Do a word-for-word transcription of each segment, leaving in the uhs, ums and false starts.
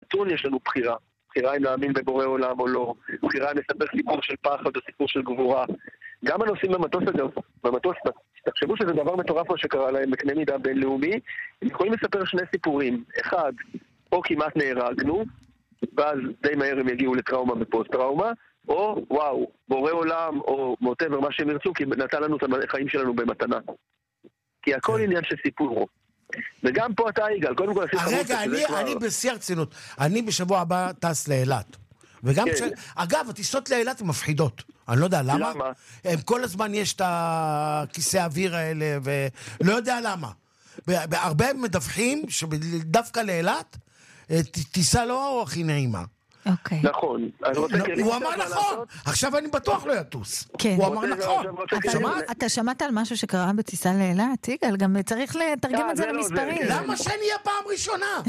נתון יש לנו בחירה. בחירה אם להאמין בבורא עולם או לא, בחירה אם לספר סיפור של פחד או סיפור של גבורה. גם הנושאים במטוס הזה, במטוס, תחשבו שזה דבר מטורף מה שקרה להם בקנה מידה בינלאומי, הם יכולים לספר שני סיפורים. אחד, או כמעט נהרגנו, ואז די מהר הם יגיעו לטראומה בפוסט-טראומה, או וואו, בורא עולם, או מוטבר, מה שהם ירצו, כי נתן לנו את החיים שלנו במתנה. כי הכל עניין של סיפור. וגם פה אתה יגאל, קודם כל... רגע, אני, כבר... אני בשיא הרצינות, אני בשבוע הבא טס לאילת. וגם כן. ש... אגב, הטיסות לאילת הן מפחידות. אני לא יודע למה. למה? הם כל הזמן יש את הכיסא האוויר האלה, ולא יודע למה. בהרבה מדווחים שדווקא לאילת, טיסה לא הכי נעימה. אוקיי. נכון. הוא אמר נכון. עכשיו אני בטוח לא יטוס. כן. הוא אמר נכון. אתה שמעת על משהו שקרה בטיסה לאילת? יגאל, גם צריך לתרגם את זה למספרים. למה שאני אהיה פעם ראשונה?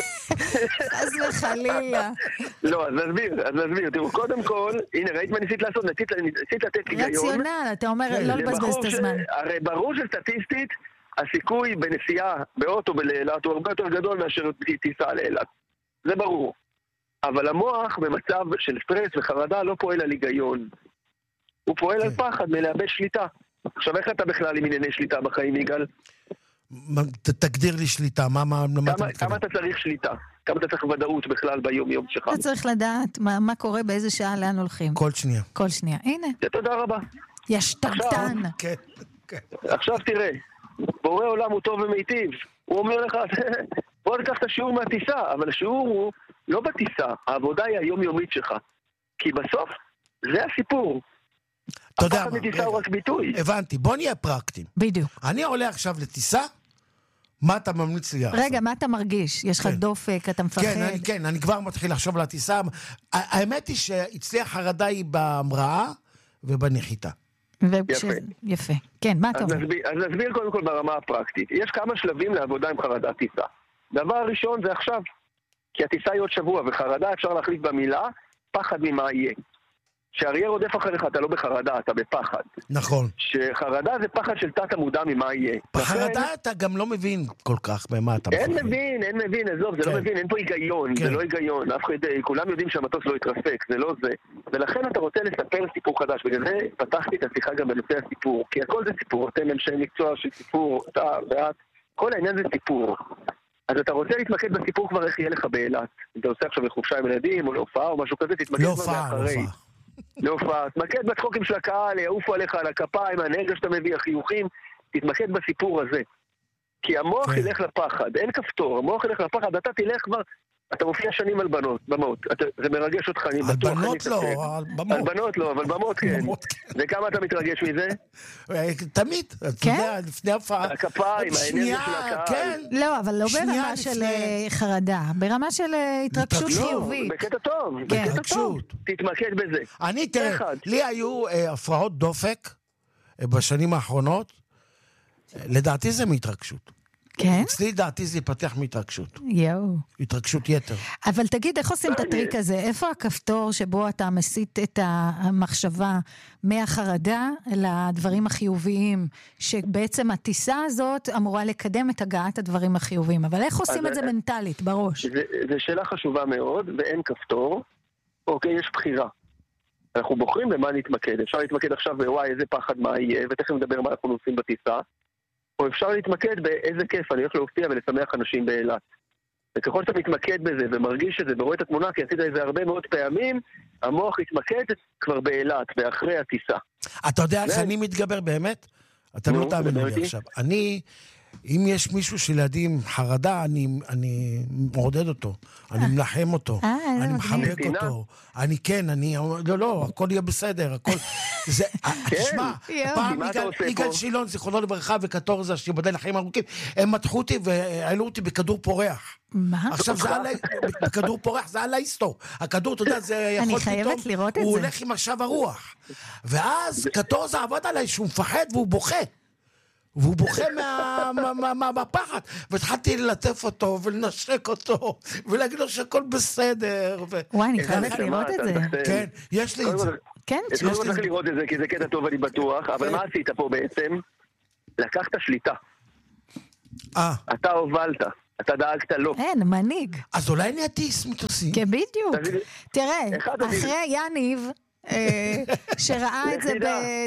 אז וחלילה. לא, אז נסביר, אז נסביר. תראו, קודם כל, הנה, ראית מה ניסית לעשות? ניסית לתת היגיון. רציונל, אתה אומר, לא לבזבז את הזמן. הרי ברור שסטטיסטית, הסיכוי בנסיעה באוטו בלאילת הוא הרבה יותר גדול מאשר טיסה לאילת. זה ברור. אבל המוח במצב של סטרס וחרדה לא פועל על היגיון. הוא פועל על פחד מלאבד שליטה. עכשיו איך אתה בכלל עם ענייני שליטה בחיים, יגאל? תגדיר לי שליטה, מה, מה, מה אתה מתכוון? כמה אתה צריך שליטה? כמה אתה צריך ודאות בכלל ביום יום שלך? אתה צריך לדעת מה, מה קורה באיזה שעה, לאן הולכים. כל שנייה. כל שנייה, הנה. תודה רבה. יש טרטן. כן, כן. עכשיו תראה, בורא עולם הוא טוב ומיטיב. הוא אומר לך, בוא ניקח את השיעור מהטיסה, אבל השיעור הוא לא בטיסה, העבודה היא היומיומית שלך. כי בסוף, זה הסיפור. אתה יודע הפחד מטיסה הוא רק ביטוי. הבנתי, בוא נהיה פרקטיים. בדיוק. אני עולה עכשיו לטיסה, מה אתה ממליץ לי לעשות? רגע, מה אתה מרגיש? יש לך דופק, אתה מפחד? כן, אני, כן, אני כבר מתחיל לחשוב על הטיסה. האמת היא שהצליח חרדה היא בהמראה ובנחיתה. יפה. יפה. כן, מה אתה אומר? אז נסביר קודם כל ברמה הפרקטית. יש כמה שלבים לעבודה עם חרדת טיסה. דבר ראשון זה עכשיו. כי הטיסה היא עוד שבוע, וחרדה אפשר להחליף במילה, פחד ממה יהיה. שהאריה רודף אחריך, אתה לא בחרדה, אתה בפחד. נכון. שחרדה זה פחד של תת המודע ממה יהיה. בחרדה אתה גם לא מבין כל כך במה אתה מפחד. אין מבין, אין מבין, עזוב, זה לא מבין, אין פה היגיון, זה לא היגיון. כולם יודעים שהמטוס לא יתרסק, זה לא זה. ולכן אתה רוצה לספר סיפור חדש, בגלל זה פתחתי את השיחה גם בנושא הסיפור. כי הכל זה סיפור, אתם אנשי מקצוע של סיפור, אתה ואת, כל העניין זה סיפור. אז אתה רוצה להתמקד בסיפור כבר איך יהיה לך באילת. אם אתה עושה עכשיו לחופשה עם ילדים או להופעה או משהו כזה, תתמקד כבר מאחרי. להופעה, תתמקד בצחוקים של הקהל, יעופו עליך על הכפיים, הנגע שאתה מביא, החיוכים, תתמקד בסיפור הזה. כי המוח ילך לפחד, אין כפתור, המוח ילך לפחד, אתה תלך כבר, אתה מופיע שנים על בנות, במות, זה מרגש אותך, אני בטוח. על בנות לא, על במות. על בנות לא, אבל במות כן. וכמה אתה מתרגש מזה? תמיד, אתה יודע, לפני הפעה. הכפיים, האנרגיה של הקהל. לא, אבל לא ברמה של חרדה, ברמה של התרגשות חיובית. בקטע טוב, בקטע טוב. תתמקד בזה. אני, תראה, לי היו הפרעות דופק בשנים האחרונות, לדעתי זה מהתרגשות. כן? אצלי דעתי זה יפתח מהתרגשות. יואו. התרגשות יתר. אבל תגיד, איך עושים את הטריק הזה? איפה הכפתור שבו אתה מסיט את המחשבה מהחרדה לדברים החיוביים, שבעצם הטיסה הזאת אמורה לקדם את הגעת הדברים החיוביים, אבל איך עושים את זה מנטלית, בראש? זו שאלה חשובה מאוד, ואין כפתור. אוקיי, יש בחירה. אנחנו בוחרים במה נתמקד. אפשר להתמקד עכשיו בוואי, איזה פחד מה יהיה, ותכף נדבר מה אנחנו עושים בטיסה. או אפשר להתמקד באיזה כיף, אני הולך להופיע ולשמח אנשים באילת. וככל שאתה מתמקד בזה ומרגיש את זה ורואה את התמונה, כי עשית את זה הרבה מאוד פעמים, המוח יתמקד כבר באילת, ואחרי הטיסה. אתה יודע איך אני מתגבר באמת? אתה לא תאמין לי עכשיו. אני, אם יש מישהו שלידי עם חרדה, אני, אני מעודד אותו, אני מלחם אותו, אני מחבק אותו, אני כן, אני, לא, לא, הכל יהיה בסדר, הכל, זה, תשמע, פעם יגאל שילון, זיכרונו לברכה, וקטורזה, שיבדל לחיים ארוכים, הם מתחו אותי והעלו אותי בכדור פורח. מה? עכשיו זה עלי, בכדור פורח, זה עלי היסטור. הכדור, אתה יודע, זה יכול אני חייבת לראות את זה. הוא הולך עם עכשיו הרוח. ואז קטורזה עבד עליי שהוא מפחד והוא בוכה. והוא בוכה מהפחד, והתחלתי ללטף אותו ולנשק אותו ולהגיד לו שהכל בסדר. וואי, אני חייבת לראות את זה. כן, יש לי את זה. כן, יש לי צריך לראות את זה, כי זה קטע טוב, אני בטוח, אבל מה עשית פה בעצם? לקחת שליטה. אתה הובלת. אתה דאגת לו. אין, מנהיג. אז אולי אני אטיס מטוסים. כן, בדיוק. תראה, אחרי יניב, שראה את זה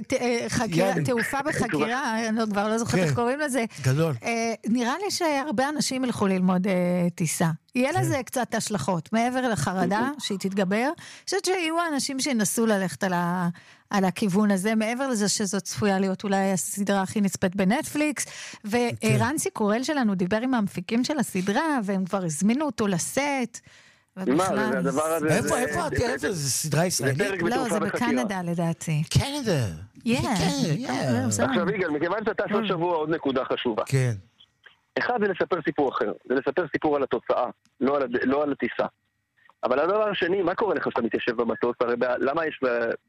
בתעופה בחקירה, אני כבר לא זוכרת איך קוראים לזה. גדול. נראה לי שהרבה אנשים ילכו ללמוד טיסה. יהיה לזה קצת השלכות, מעבר לחרדה שהיא תתגבר. אני חושבת שיהיו אנשים שינסו ללכת על ה... על הכיוון הזה, מעבר לזה שזאת צפויה להיות אולי הסדרה הכי נצפית בנטפליקס, ורנסי קורל שלנו דיבר עם המפיקים של הסדרה, והם כבר הזמינו אותו לסט, מה, זה הדבר הזה... איפה, איפה, איפה, זה סדרה ישראלית? לא, זה בקנדה לדעתי. קנדה? עכשיו יגאל, מכיוון שאתה סוף שבוע עוד נקודה חשובה. כן. אחד זה לספר סיפור אחר, זה לספר סיפור על התוצאה, לא על הטיסה. אבל הדבר השני, מה קורה לך שאתה מתיישב במטוס? הרי למה יש...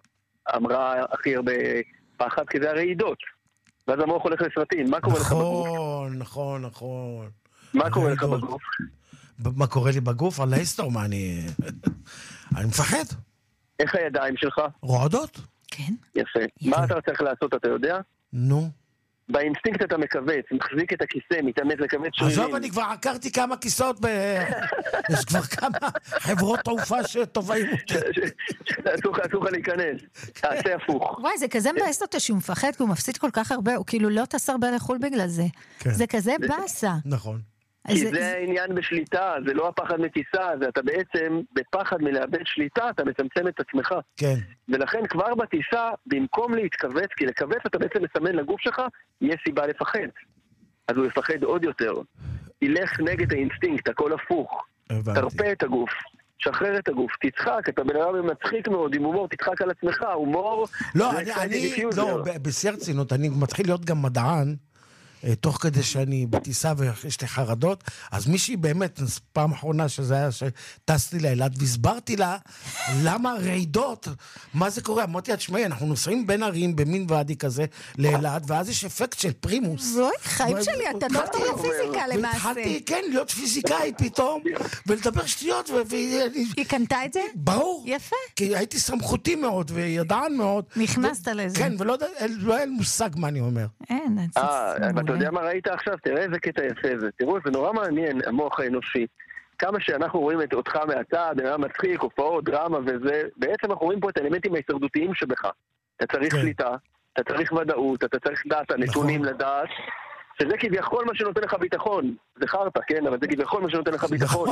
אמרה הכי הרבה פחד, כי זה הרעידות. ואז המוח הולך לסרטים. מה קורה לך בגוף? נכון, נכון, נכון. מה קורה לך בגוף? מה קורה לי בגוף? על ההיסטור, מה אני... אני מפחד. איך הידיים שלך? רועדות. כן. יפה. מה אתה צריך לעשות, אתה יודע? נו. באינסטינקט אתה מקווץ, מחזיק את הכיסא, מתאמץ לקווץ שרירים. עזוב, אני כבר עקרתי כמה כיסאות ב... יש כבר כמה חברות תעופה שטובעים אותי. אסור לך להיכנס, תעשה הפוך. וואי, זה כזה מבאס אותו שהוא מפחד, כי הוא מפסיד כל כך הרבה, הוא כאילו לא טס הרבה לחול בגלל זה. זה כזה באסה. נכון. כי זה העניין בשליטה, זה לא הפחד מטיסה, זה אתה בעצם בפחד מלאבד שליטה, אתה מצמצם את עצמך. כן. ולכן כבר בטיסה, במקום להתכווץ, כי לכווץ אתה בעצם מסמן לגוף שלך, יש סיבה לפחד. אז הוא יפחד עוד יותר. ילך נגד האינסטינקט, הכל הפוך. הבנתי. תרפא את הגוף. שחרר את הגוף, תצחק, אתה בן אדם מצחיק מאוד, עם הומור, תצחק על עצמך, הומור... לא, אני, אני לא, בשיא הרצינות, אני מתחיל להיות גם מדען, תוך כדי שאני בטיסה ויש לי חרדות, אז מישהי באמת, פעם אחרונה שזה היה שטסתי לאילת, והסברתי לה למה רעידות, מה זה קורה? אמרתי לה, תשמעי, אנחנו נוסעים בין ערים, במין ואדי כזה, לאילת, ואז יש אפקט של פרימוס. זוי, חיים שלי, אתה דוקטור לפיזיקה למעשה. והתחלתי, כן, להיות פיזיקאי פתאום, ולדבר שטויות. היא קנתה את זה? ברור. יפה. כי הייתי סמכותי מאוד, וידען מאוד. נכנסת לזה. כן, ולא היה מושג מה אני אומר. אין, אתה יודע מה ראית עכשיו? תראה איזה קטע יפה זה. תראו, זה נורא מעניין, המוח האנושי. כמה שאנחנו רואים את אותך מהצד, נראה מצחיק, הופעות, דרמה וזה, בעצם אנחנו רואים פה את האלמנטים ההישרדותיים שבך. אתה צריך שליטה, אתה צריך ודאות, אתה צריך דאטה, נתונים לדעת, שזה כביכול מה שנותן לך ביטחון. זה חרטה, כן? אבל זה כביכול מה שנותן לך ביטחון.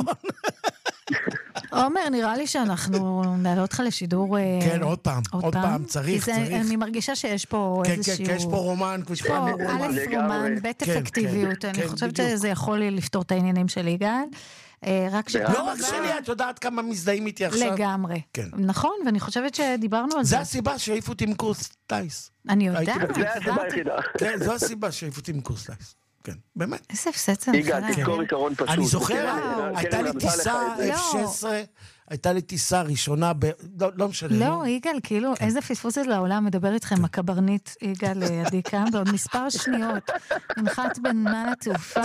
עומר, נראה לי שאנחנו נעלה אותך לשידור... כן, עוד פעם, עוד פעם, צריך, צריך. אני מרגישה שיש פה איזשהו... כן, כן, יש פה רומן. יש פה א' רומן, ב' אפקטיביות. אני חושבת שזה יכול לפתור את העניינים של יגאל. לא רק שלי, את יודעת כמה מזדהים איתי עכשיו. לגמרי. נכון, ואני חושבת שדיברנו על זה. זה הסיבה שהעיפו אותי מקורס טייס. אני יודעת. זה הסיבה היחידה. כן, זו הסיבה שהעיפו אותי מקורס טייס. כן, באמת. איזה הפסד זה יגאל, תזכור עיקרון פשוט. אני זוכר, הייתה לי טיסה אף שש עשרה, הייתה לי טיסה ראשונה, לא משנה. לא, יגאל, כאילו, איזה פספוס זה לעולם, מדבר איתכם הקברנית, יגאל עדיקה, בעוד מספר שניות, נמחת בנמל התעופה,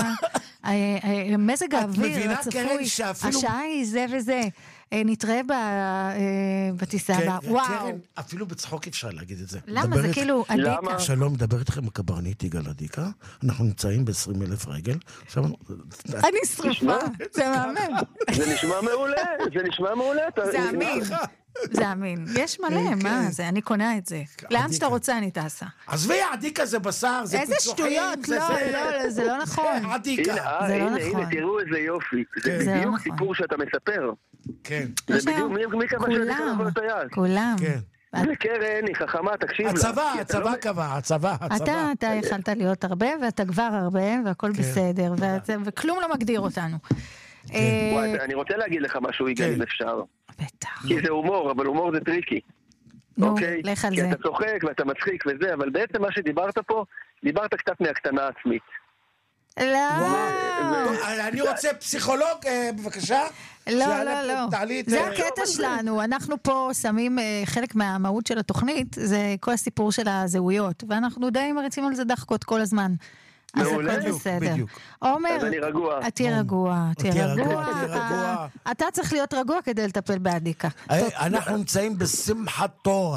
מזג האוויר הצפוי, השעה היא זה וזה. נתראה בטיסה הבאה. וואו. אפילו בצחוק אפשר להגיד את זה. למה? זה כאילו עדיקה. שלום, מדבר איתכם הקברנית יגאל עדיקה. אנחנו נמצאים ב-עשרים אלף רגל. אני שרופה. זה מאמן. זה נשמע מעולה. זה נשמע מעולה. זה אמין. זה אמין. יש מלא, מה זה? אני קונה את זה. לאן שאתה רוצה אני טסה. עזבי, עדיקה זה בשר, זה פיצוחים. איזה שטויות, לא, זה לא נכון. עדיקה. זה לא נכון. הנה, תראו איזה יופי. זה בדיוק סיפור שאתה מספר. כן. זה בדיוק, מי קבע שאני יכול להיות היד? כולם. כן. וקרן היא חכמה, תקשיב לה. הצבא, הצבא קבע, הצבא, הצבא. אתה יכלת להיות הרבה, ואתה כבר הרבה, והכל בסדר, וכלום לא מגדיר אותנו. אני רוצה להגיד לך משהו, יגאל, אם אפשר. בטח. כי זה הומור, אבל הומור זה טריקי. נו, לך על זה. כי אתה צוחק ואתה מצחיק וזה, אבל בעצם מה שדיברת פה, דיברת קצת מהקטנה עצמית. לא. אני רוצה פסיכולוג, בבקשה. לא, לא, לא. זה הקטע שלנו. אנחנו פה שמים חלק מהמהות של התוכנית, זה כל הסיפור של הזהויות, ואנחנו די מריצים על זה דחקות כל הזמן. אז הכל בסדר. עומר, תהיה רגוע, תהיה רגוע. אתה צריך להיות רגוע כדי לטפל בעדיקה. אנחנו נמצאים בשמחת תורה.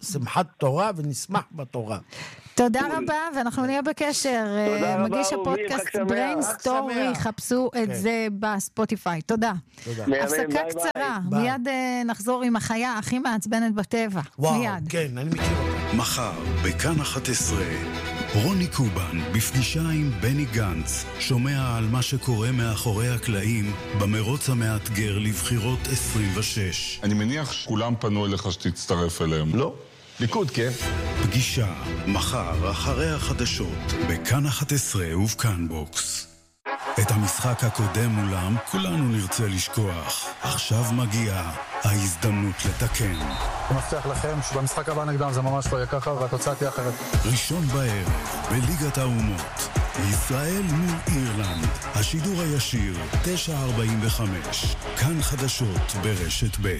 שמחת תורה ונשמח בתורה. תודה רבה, ואנחנו נהיה בקשר. מגיש הפודקאסט Brain Story, חפשו את זה בספוטיפיי. תודה. הפסקה קצרה, מיד נחזור עם החיה הכי מעצבנת בטבע. וואו, כן, אני מכיר אותה. מחר, בכאן אחת עשרה, רוני קובן, בפגישה עם בני גנץ, שומע על מה שקורה מאחורי הקלעים במרוץ המאתגר לבחירות עשרים ושש. אני מניח שכולם פנו אליך שתצטרף אליהם. לא? ליכוד, כן? פגישה, מחר, אחרי החדשות, בכאן אחת עשרה ובכאן בוקס. את המשחק הקודם מולם כולנו נרצה לשכוח. עכשיו מגיעה ההזדמנות לתקן. אני מבטיח לכם שבמשחק הבא נגדם זה ממש לא יהיה ככה והתוצאה תהיה אחרת. ראשון בערב, בליגת האומות, ישראל מול אירלנד, השידור הישיר, תשע ארבעים וחמש, כאן חדשות ברשת ב'.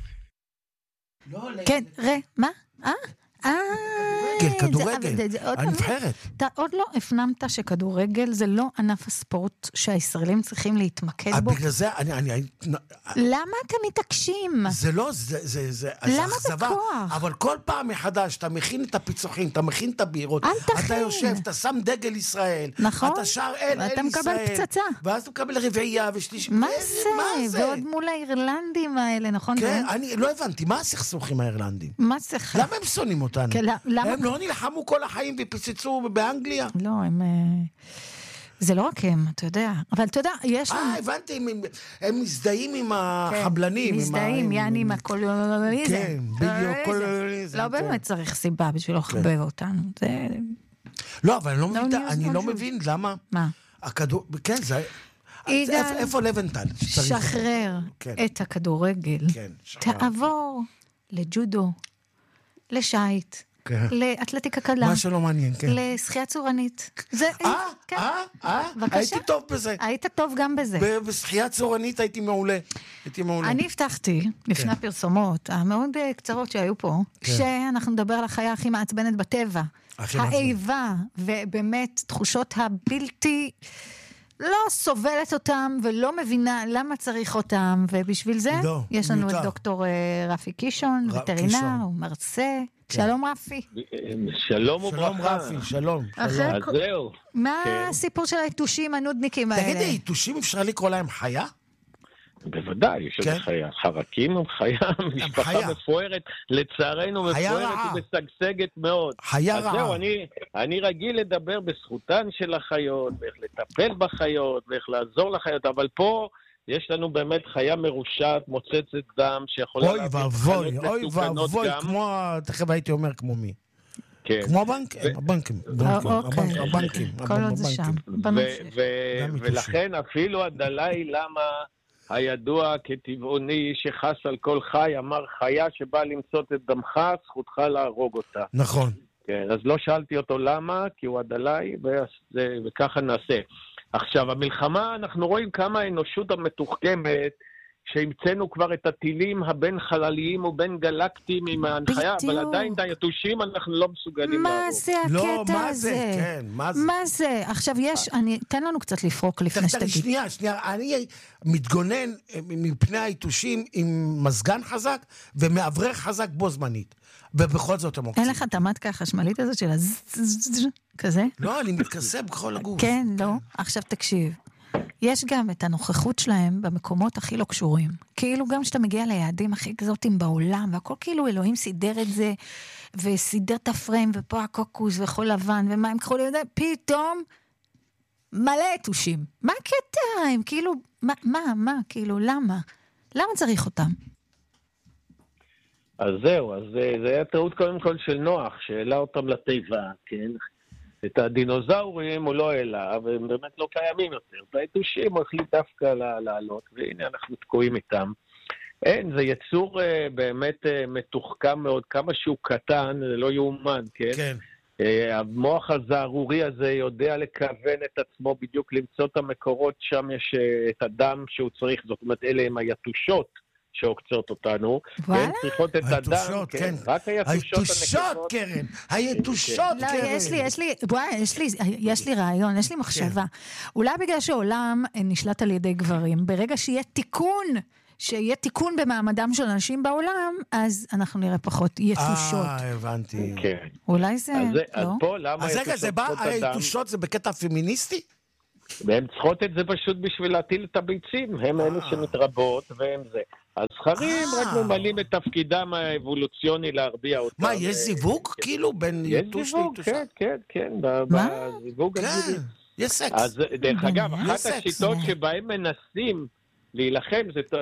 כן, ראה, מה? אה? אה, כדורגל, הנבחרת. אתה עוד לא הפנמת שכדורגל זה לא ענף הספורט שהישראלים צריכים להתמקד בו? בגלל זה, אני... למה אתם מתעקשים? זה לא, זה... זה למה זה כוח? אבל כל פעם מחדש, אתה מכין את הפיצוחים, אתה מכין את הבירות, אל תכין. אתה יושב, אתה שם דגל ישראל, נכון? אתה שר אל אל ישראל, ואתה מקבל פצצה. ואז אתה מקבל רביעייה ושלישי. מה זה? ועוד מול האירלנדים האלה, נכון? כן, אני לא הבנתי, מה הסכסוך עם האירלנדים? מה זה? למה הם שונאים אותנו? הם לא נלחמו כל החיים ופיצצו באנגליה? לא, הם... זה לא רק הם, אתה יודע. אבל אתה יודע, יש... אה, הבנתי, הם מזדהים עם החבלנים. מזדהים, יעני עם הקולוניאליזם. כן, בדיוק, קולוניאליזם. לא באמת צריך סיבה בשביל לחבב אותנו. לא, אבל אני לא מבין למה... מה? הכדור... כן, זה... איפה לבנטל? שחרר את הכדורגל. תעבור לג'ודו, לשייט. לאתלטיקה קלה. מה שלא מעניין, כן. לשחייה צורנית. אה, אה, אה, הייתי טוב בזה. היית טוב גם בזה. בשחייה צורנית הייתי מעולה. הייתי מעולה. אני הבטחתי, לפני הפרסומות, המאוד קצרות שהיו פה, שאנחנו נדבר על החיה הכי מעצבנת בטבע. האיבה, ובאמת תחושות הבלתי... לא סובלת אותם ולא מבינה למה צריך אותם, ובשביל זה יש לנו את דוקטור רפי קישון, וטרינר, מרצה. שלום רפי. שלום וברכה. שלום רפי, שלום. אז זהו. מה הסיפור של היתושים הנודניקים האלה? תגידי, היתושים אפשר לקרוא להם חיה? בוודאי, יש עוד חיה. חרקים הם חיה, משפחה מפוארת, לצערנו מפוארת ומשגשגת מאוד. חיה רעה. אז זהו, אני רגיל לדבר בזכותן של החיות, ואיך לטפל בחיות, ואיך לעזור לחיות, אבל פה יש לנו באמת חיה מרושעת, מוצצת דם, שיכולה להביא מחלות מסוכנות גם. אוי ואבוי, כמו, תכף הייתי אומר כמו מי. כן. כמו הבנקים, הבנקים, הבנקים. כל עוד זה שם. ולכן אפילו הדלאי למה הידוע כטבעוני שחס על כל חי, אמר חיה שבא למצות את דמך, זכותך להרוג אותה. נכון. כן, אז לא שאלתי אותו למה, כי הוא הדלאי, וככה נעשה. עכשיו, המלחמה, אנחנו רואים כמה האנושות המתוחכמת, שהמצאנו כבר את הטילים הבין חלליים ובין גלקטיים עם ההנחיה, אבל עדיין את היתושים אנחנו לא מסוגלים מה להרוג. זה הקטע לא, מה הזה? זה? כן, מה זה? מה זה? עכשיו יש, אני, תן לנו קצת לפרוק לפני שתגיד. שנייה, שנייה, אני מתגונן מפני היתושים עם מזגן חזק ומעברך חזק בו זמנית. ובכל זאת הם עוקצים. אין לך את המתקה החשמלית הזאת של הזזזז כזה? לא, אני מתכסה בכל הגוף. כן, לא. עכשיו תקשיב. יש גם את הנוכחות שלהם במקומות הכי לא קשורים. כאילו גם שאתה מגיע ליעדים הכי גזוטים בעולם, והכל כאילו אלוהים סידר את זה, וסידר את הפריים, ופה הקוקוס, וחול לבן, ומה הם כחולים, פתאום מלא יתושים. מה הקטע? הם כאילו, מה, מה, מה, כאילו, למה? למה צריך אותם? אז זהו, אז זה, זה היה טעות קודם כל של נוח, שהעלה אותם לטבע, כן? את הדינוזאורים הוא לא העלה, והם באמת לא קיימים יותר. והיתושים הוא החליט דווקא לעלות, והנה אנחנו תקועים איתם. אין, זה יצור uh, באמת uh, מתוחכם מאוד, כמה שהוא קטן, זה לא יאומן, כן? כן. Uh, המוח הזערורי הזה יודע לכוון את עצמו בדיוק למצוא את המקורות, שם יש uh, את הדם שהוא צריך, זאת אומרת, אלה הם היתושות. שעוקצות אותנו, והן צריכות את הדם, כן, רק היתושות הנקבות. קרן, היתושות קרן. לא, יש לי, יש לי, בואי, יש לי, יש לי רעיון, יש לי מחשבה. אולי בגלל שהעולם נשלט על ידי גברים, ברגע שיהיה תיקון שיהיה תיקון במעמדם של אנשים בעולם, אז אנחנו נראה פחות יתושות. אה, הבנתי. כן. אולי זה, אז, לא? אז פה, למה אז רגע, זה בא, היתושות זה בקטע פמיניסטי? והן צריכות את זה פשוט בשביל להטיל את הביצים, הם אלו שמתרבות והם זה. הזכרים רק ממלאים את תפקידם האבולוציוני להרביע אותם. מה, יש זיווג כאילו בין יתוש ליתושה? כן, כן, כן, בזיווג הגירי. יש סקס. אז דרך אגב, אחת השיטות שבהם מנסים להילחם,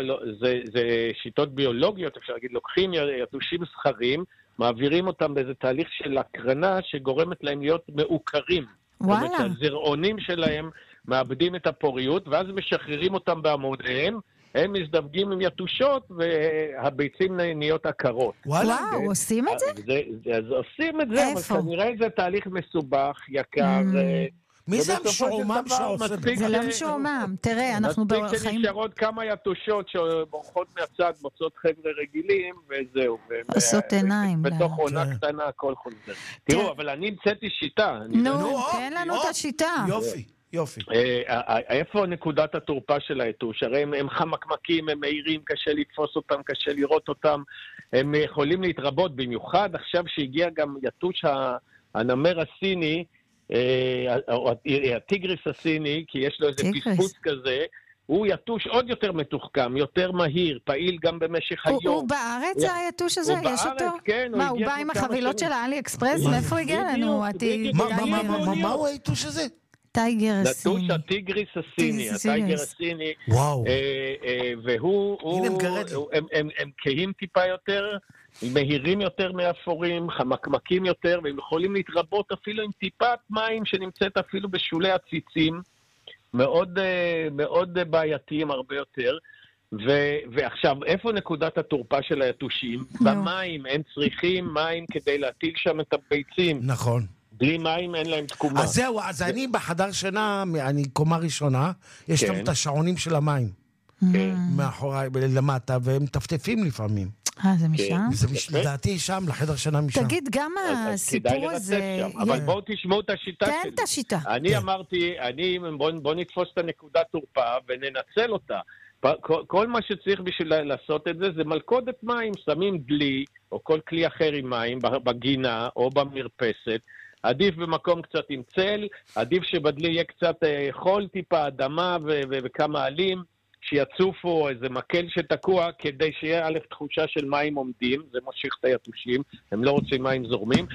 זה שיטות ביולוגיות, אפשר להגיד, לוקחים יתושים זכרים, מעבירים אותם באיזה תהליך של הקרנה שגורמת להם להיות מעוקרים. וואלה. זאת אומרת, הזרעונים שלהם מאבדים את הפוריות, ואז משחררים אותם בעמודיהם, הם מזדווגים עם יתושות, והביצים נהיות עקרות. וואו, עושים את זה? אז עושים את זה, אבל כנראה זה תהליך מסובך, יקר. מי זה המשועמם שעושה? זה לא משועמם. תראה, אנחנו בחיים... מספיק שנשארות כמה יתושות שבורחות מהצד, מוצאות חבר'ה רגילים, וזהו. עושות עיניים. בתוך עונה קטנה הכל חוזר. תראו, אבל אני המצאתי שיטה. נו, תן לנו את השיטה. יופי. יופי. איפה נקודת התורפה של היתוש? הרי הם, הם חמקמקים, הם מהירים, קשה לתפוס אותם, קשה לראות אותם, הם יכולים להתרבות, במיוחד עכשיו שהגיע גם יתוש הנמר הסיני, או הטיגריס הסיני, כי יש לו איזה פספוס כזה, הוא יתוש עוד יותר מתוחכם, יותר מהיר, פעיל גם במשך היום. הוא בארץ היתוש הזה? יש אותו? כן. מה, הוא בא עם החבילות של האלי אקספרס? מאיפה הגיע לנו? מה הוא היתוש הזה? טייגר הסיני. נטוש הטיגריס הסיני, הטייגר הסיני. וואו. והוא, הם כהים טיפה יותר, מהירים יותר מאפורים, חמקמקים יותר, והם יכולים להתרבות אפילו עם טיפת מים שנמצאת אפילו בשולי הציצים, מאוד, מאוד בעייתיים הרבה יותר. ועכשיו, איפה נקודת התורפה של היתושים? במים, הם צריכים מים כדי להטיל שם את הביצים. נכון. בלי מים אין להם תקומה. אז זהו, אז אני בחדר שינה, אני קומה ראשונה, יש שם את השעונים של המים. מאחוריי, למטה, והם טפטפים לפעמים. אה, זה משם? זה לדעתי שם, לחדר שינה משם. תגיד, גם הסיפור הזה... אבל בואו תשמעו את השיטה שלי. תן את השיטה. אני אמרתי, בואו נתפוס את הנקודת תורפה וננצל אותה. כל מה שצריך בשביל לעשות את זה, זה מלכודת מים, שמים דלי, או כל כלי אחר עם מים, בגינה או במרפסת, עדיף במקום קצת עם צל, עדיף שבדלי יהיה קצת חול טיפה, אדמה ו- ו- וכמה עלים, שיצופו איזה מקל שתקוע, כדי שיהיה א' תחושה של מים עומדים, זה מושך את היתושים, הם לא רוצים מים זורמים,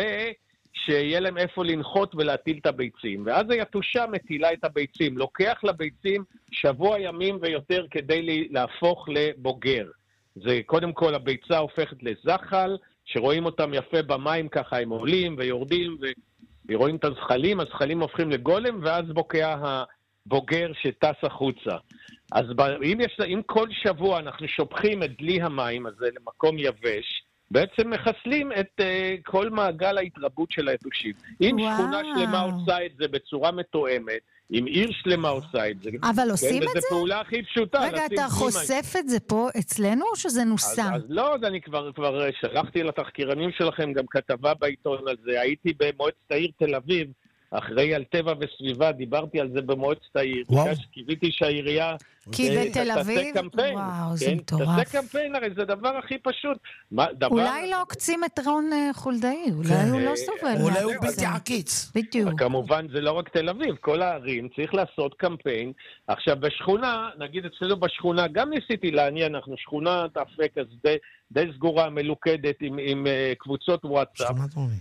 ושיהיה להם איפה לנחות ולהטיל את הביצים. ואז היתושה מטילה את הביצים, לוקח לביצים שבוע ימים ויותר כדי להפוך לבוגר. זה קודם כל הביצה הופכת לזחל, שרואים אותם יפה במים ככה, הם עולים ויורדים, ורואים את הזחלים, הזחלים הופכים לגולם, ואז בוקע הבוגר שטס החוצה. אז אם, יש, אם כל שבוע אנחנו שופכים את דלי המים הזה למקום יבש, בעצם מחסלים את uh, כל מעגל ההתרבות של היתושים. אם וואו. שכונה שלמה עושה את זה בצורה מתואמת, אם עיר שלמה עושה את זה. אבל עושים כן, את זה? זה פעולה הכי פשוטה. רגע, אתה חושף את זה פה אצלנו, או שזה נוסע? אז, אז לא, אז אני כבר, כבר שלחתי לתחקירנים שלכם גם כתבה בעיתון על זה. הייתי במועצת העיר תל אביב, אחראי על טבע וסביבה, דיברתי על זה במועצת העיר. קיוויתי שהעירייה... כי בתל אביב? וואו, זה מטורף. תעשה קמפיין, הרי זה הדבר הכי פשוט. אולי לא עוקצים את רון חולדאי, אולי הוא לא סובל. אולי הוא בלתי עקיץ. בדיוק. כמובן, זה לא רק תל אביב, כל הערים צריך לעשות קמפיין. עכשיו, בשכונה, נגיד אצלנו בשכונה, גם ניסיתי לעניין, אנחנו שכונה תאפק, אז די סגורה, מלוכדת, עם קבוצות וואטסאפ.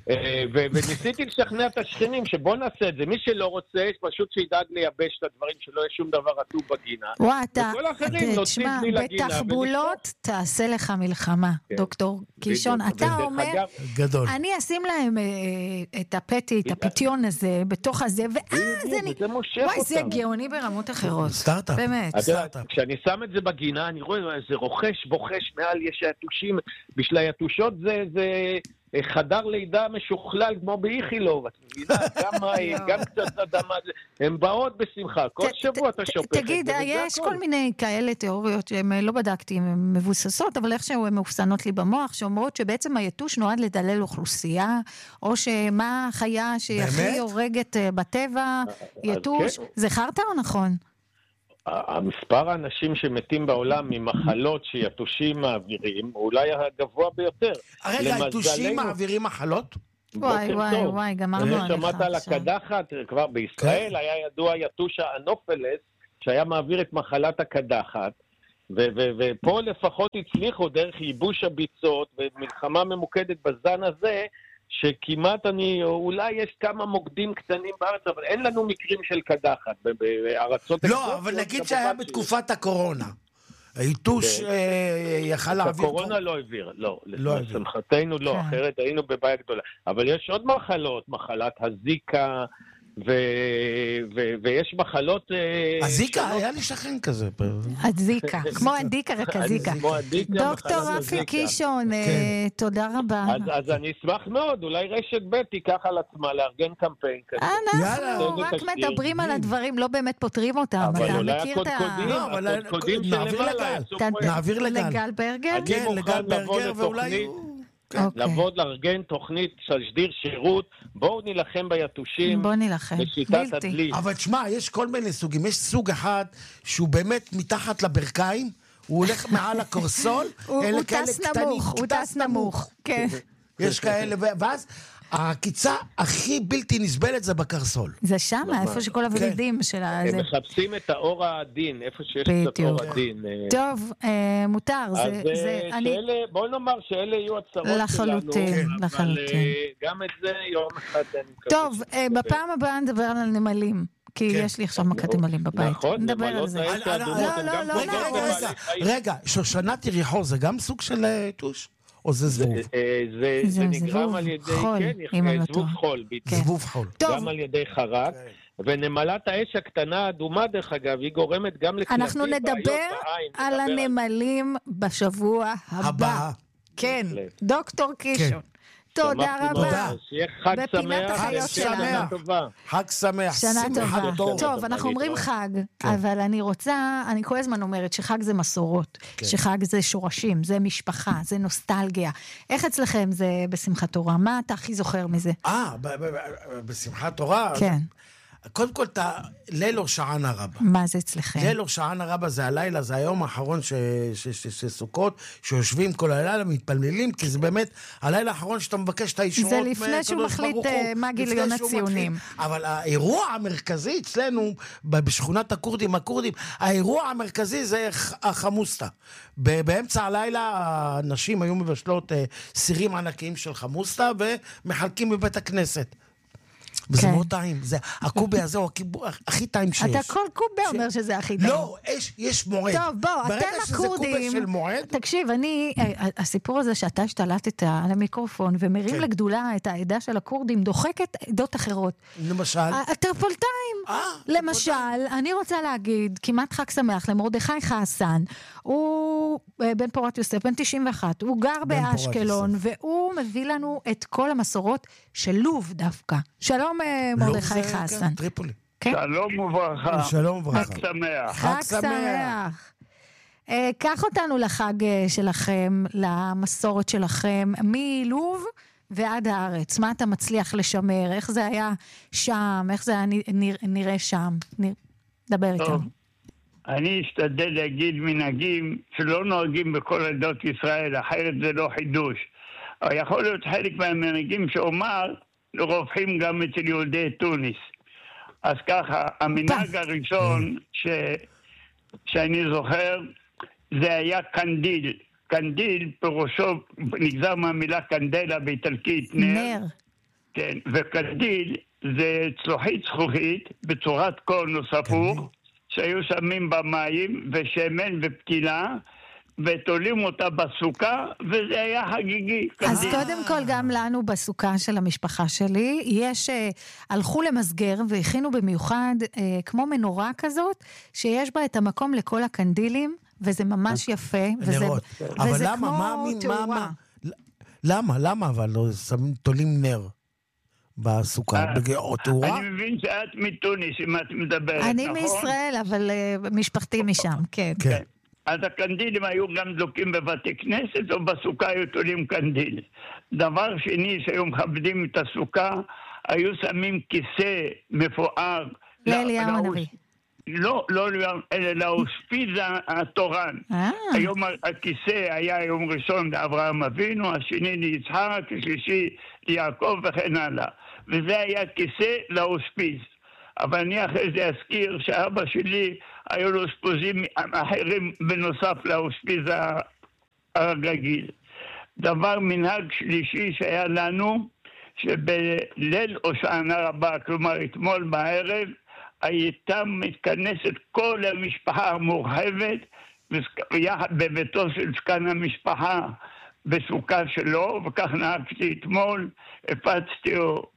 וניסיתי לשכנע את השכנים שבוא נעשה את זה. מי שלא רוצה, פשוט שידאג לייבש את הדברים, שלא יהיה שום דבר רטוב בגינה. אתה, תשמע, בתחבולות תעשה לך מלחמה, דוקטור קישון. אתה אומר, אני אשים להם את הפטי, את הפטיון הזה, בתוך הזה, ואז אני... וואי, זה גאוני ברמות אחרות. סטארט-אפ. באמת. כשאני שם את זה בגינה, אני רואה איזה רוכש, בוחש מעל, יש היתושים, בשביל היתושות זה... חדר לידה משוכלל כמו באיכילוב, את מבינה, גם מים, גם קצת אדמה, הן באות בשמחה, כל שבוע אתה שופך. תגיד, יש כל מיני כאלה תיאוריות שהן לא בדקתי, הן מבוססות, אבל איכשהו הן מאופסנות לי במוח, שאומרות שבעצם היתוש נועד לדלל אוכלוסייה, או שמה החיה שהכי הורגת בטבע, יתוש, זה חרטא או נכון? המספר האנשים שמתים בעולם ממחלות שיתושים מעבירים, הוא אולי הגבוה ביותר. רגע, יתושים מעבירים מחלות? וואי, וואי, וואי, גמרנו עליך. שמעת על הקדחת, כבר בישראל היה ידוע יתוש האנופלס, שהיה מעביר את מחלת הקדחת, ופה לפחות הצליחו דרך ייבוש הביצות, ומלחמה ממוקדת בזן הזה, שכמעט אני, אולי יש כמה מוקדים קטנים בארץ, אבל אין לנו מקרים של קדחת בארצות... לא, אבל נגיד שהיה בתקופת הקורונה. היתוש יכל להעביר... הקורונה לא העביר, לא. לשמחתנו לא, אחרת היינו בבעיה גדולה. אבל יש עוד מחלות, מחלת הזיקה, ויש מחלות... הזיקה, היה לי שכן כזה. הזיקה, כמו הדיקה, רק הזיקה. דוקטור רפי קישון, תודה רבה. אז אני אשמח מאוד, אולי רשת ב' תיקח על עצמה לארגן קמפיין כזה. אנחנו רק מדברים על הדברים, לא באמת פותרים אותם. אבל אולי הקודקודים שלמעלה. נעביר לגל. לגל ברגר? כן, לגל ברגר, ואולי... לעבוד לארגן תוכנית שדיר שירות, בואו נילחם ביתושים, בואו נילחם, בשיטת הדלי. אבל תשמע, יש כל מיני סוגים, יש סוג אחד שהוא באמת מתחת לברכיים, הוא הולך מעל הקורסול, הוא טס נמוך, הוא טס נמוך, כן. יש כאלה, ואז הקיצה הכי בלתי נסבלת זה בקרסול. זה שם, איפה שכל הורידים של ה... הם מחפשים את האור העדין, איפה שיש קצת אור עדין. טוב, מותר. אז בואו נאמר שאלה יהיו הצרות שלנו. לחלוטין, לחלוטין. אבל גם את זה יום אחד אני מקווה. טוב, בפעם הבאה נדבר על הנמלים. כי יש לי עכשיו מכת נמלים בבית. נכון, נדבר על זה. לא, לא, לא, רגע, רגע, רגע, שושנת יריחו זה גם סוג של יתוש? או זה זבוב? זה נגרם על ידי, כן, זבוב חול. זבוב חול. גם על ידי חרק. ונמלת האש הקטנה האדומה, דרך אגב, היא גורמת גם לכלבים. אנחנו נדבר על הנמלים בשבוע הבא. כן, דוקטור קישון. תודה רבה. שיהיה חג בפינת החיות שלנו. חג שמח. שנה טובה. טוב, אנחנו אומרים חג, אבל אני רוצה, אני כל הזמן אומרת שחג זה מסורות, שחג זה שורשים, זה משפחה, זה נוסטלגיה. איך אצלכם זה בשמחת תורה? מה אתה הכי זוכר מזה? אה, בשמחת תורה? כן. קודם כל, ליל הושענא רבה. מה זה אצלכם? ליל הושענא רבה זה הלילה, זה היום האחרון של סוכות, שיושבים כל הלילה, מתפללים, כי זה באמת הלילה האחרון שאתה מבקש את האישורות. זה לפני שהוא מחליט מה גיליון הציונים. אבל האירוע המרכזי אצלנו, בשכונת הכורדים, הכורדים, האירוע המרכזי זה החמוסטה. באמצע הלילה, הנשים היו מבשלות סירים ענקיים של חמוסטה, ומחלקים בבית הכנסת. וזה מאוד טעים, הקובה הזה הוא הכי טעים שיש. אתה כל קובה אומר שזה הכי טעים. לא, יש מועד. טוב, בוא, אתם הכורדים, תקשיב, אני, הסיפור הזה שאתה השתלטת על המיקרופון, ומרים לגדולה את העדה של הכורדים, דוחקת עדות אחרות. למשל? הטרפולטאים. למשל, אני רוצה להגיד, כמעט חג שמח, למרדכי חסן, הוא בן פורת יוסף, בן תשעים ואחת, הוא גר באשקלון, והוא מביא לנו את כל המסורות של לוב דווקא. שלום מרדכי חסן. טריפולי. שלום וברכה. שלום וברכה. חג שמח. חג שמח. קח אותנו לחג שלכם, למסורת שלכם, מלוב ועד הארץ. מה אתה מצליח לשמר? איך זה היה שם? איך זה היה נראה שם? דבר איתנו. אני אשתדל להגיד מנהגים שלא נוהגים בכל עדות ישראל, אחרת זה לא חידוש. אבל יכול להיות חלק מהמנהגים שאומר, רווחים גם אצל יהודי טוניס. אז ככה, המנהג הראשון ש... שאני זוכר, זה היה קנדיל. קנדיל פירושו נגזר מהמילה קנדלה באיטלקית, נר. נר. כן, וקנדיל זה צלוחית זכוכית בצורת קון או ספור, שהיו שמים במים ושמן ופתילה, ותולים אותה בסוכה, וזה היה חגיגי. אז קודם כל גם לנו בסוכה של המשפחה שלי, יש, הלכו למסגר והכינו במיוחד כמו מנורה כזאת, שיש בה את המקום לכל הקנדילים, וזה ממש יפה, וזה, וזה כמו תאורה. למה? למה אבל לא תולים נר? בסוכה, או תאורה? אני מבין שאת מתוניס, אם את מדברת, נכון? אני מישראל, אבל משפחתי משם, כן. כן. אז הקנדילים היו גם דלוקים בבתי כנסת, או בסוכה היו תולים קנדיל. דבר שני, שהיו מכבדים את הסוכה, היו שמים כיסא מפואר. לאליהו הנביא. לא, לא, אלא לאושפיז התורן. היום הכיסא היה יום ראשון לאברהם אבינו, השני ליצחק, השלישי ליעקב וכן הלאה. וזה היה כיסא לאושפיז. אבל אני אחרי זה אזכיר שאבא שלי היו לו אושפיזים אחרים בנוסף לאושפיז הרגיל. דבר מנהג שלישי שהיה לנו, שבליל הושענא רבה, כלומר אתמול בערב, הייתה מתכנסת כל המשפחה המורחבת יחד בביתו של זקן המשפחה בסוכה שלו, וכך נהגתי אתמול, הפצתי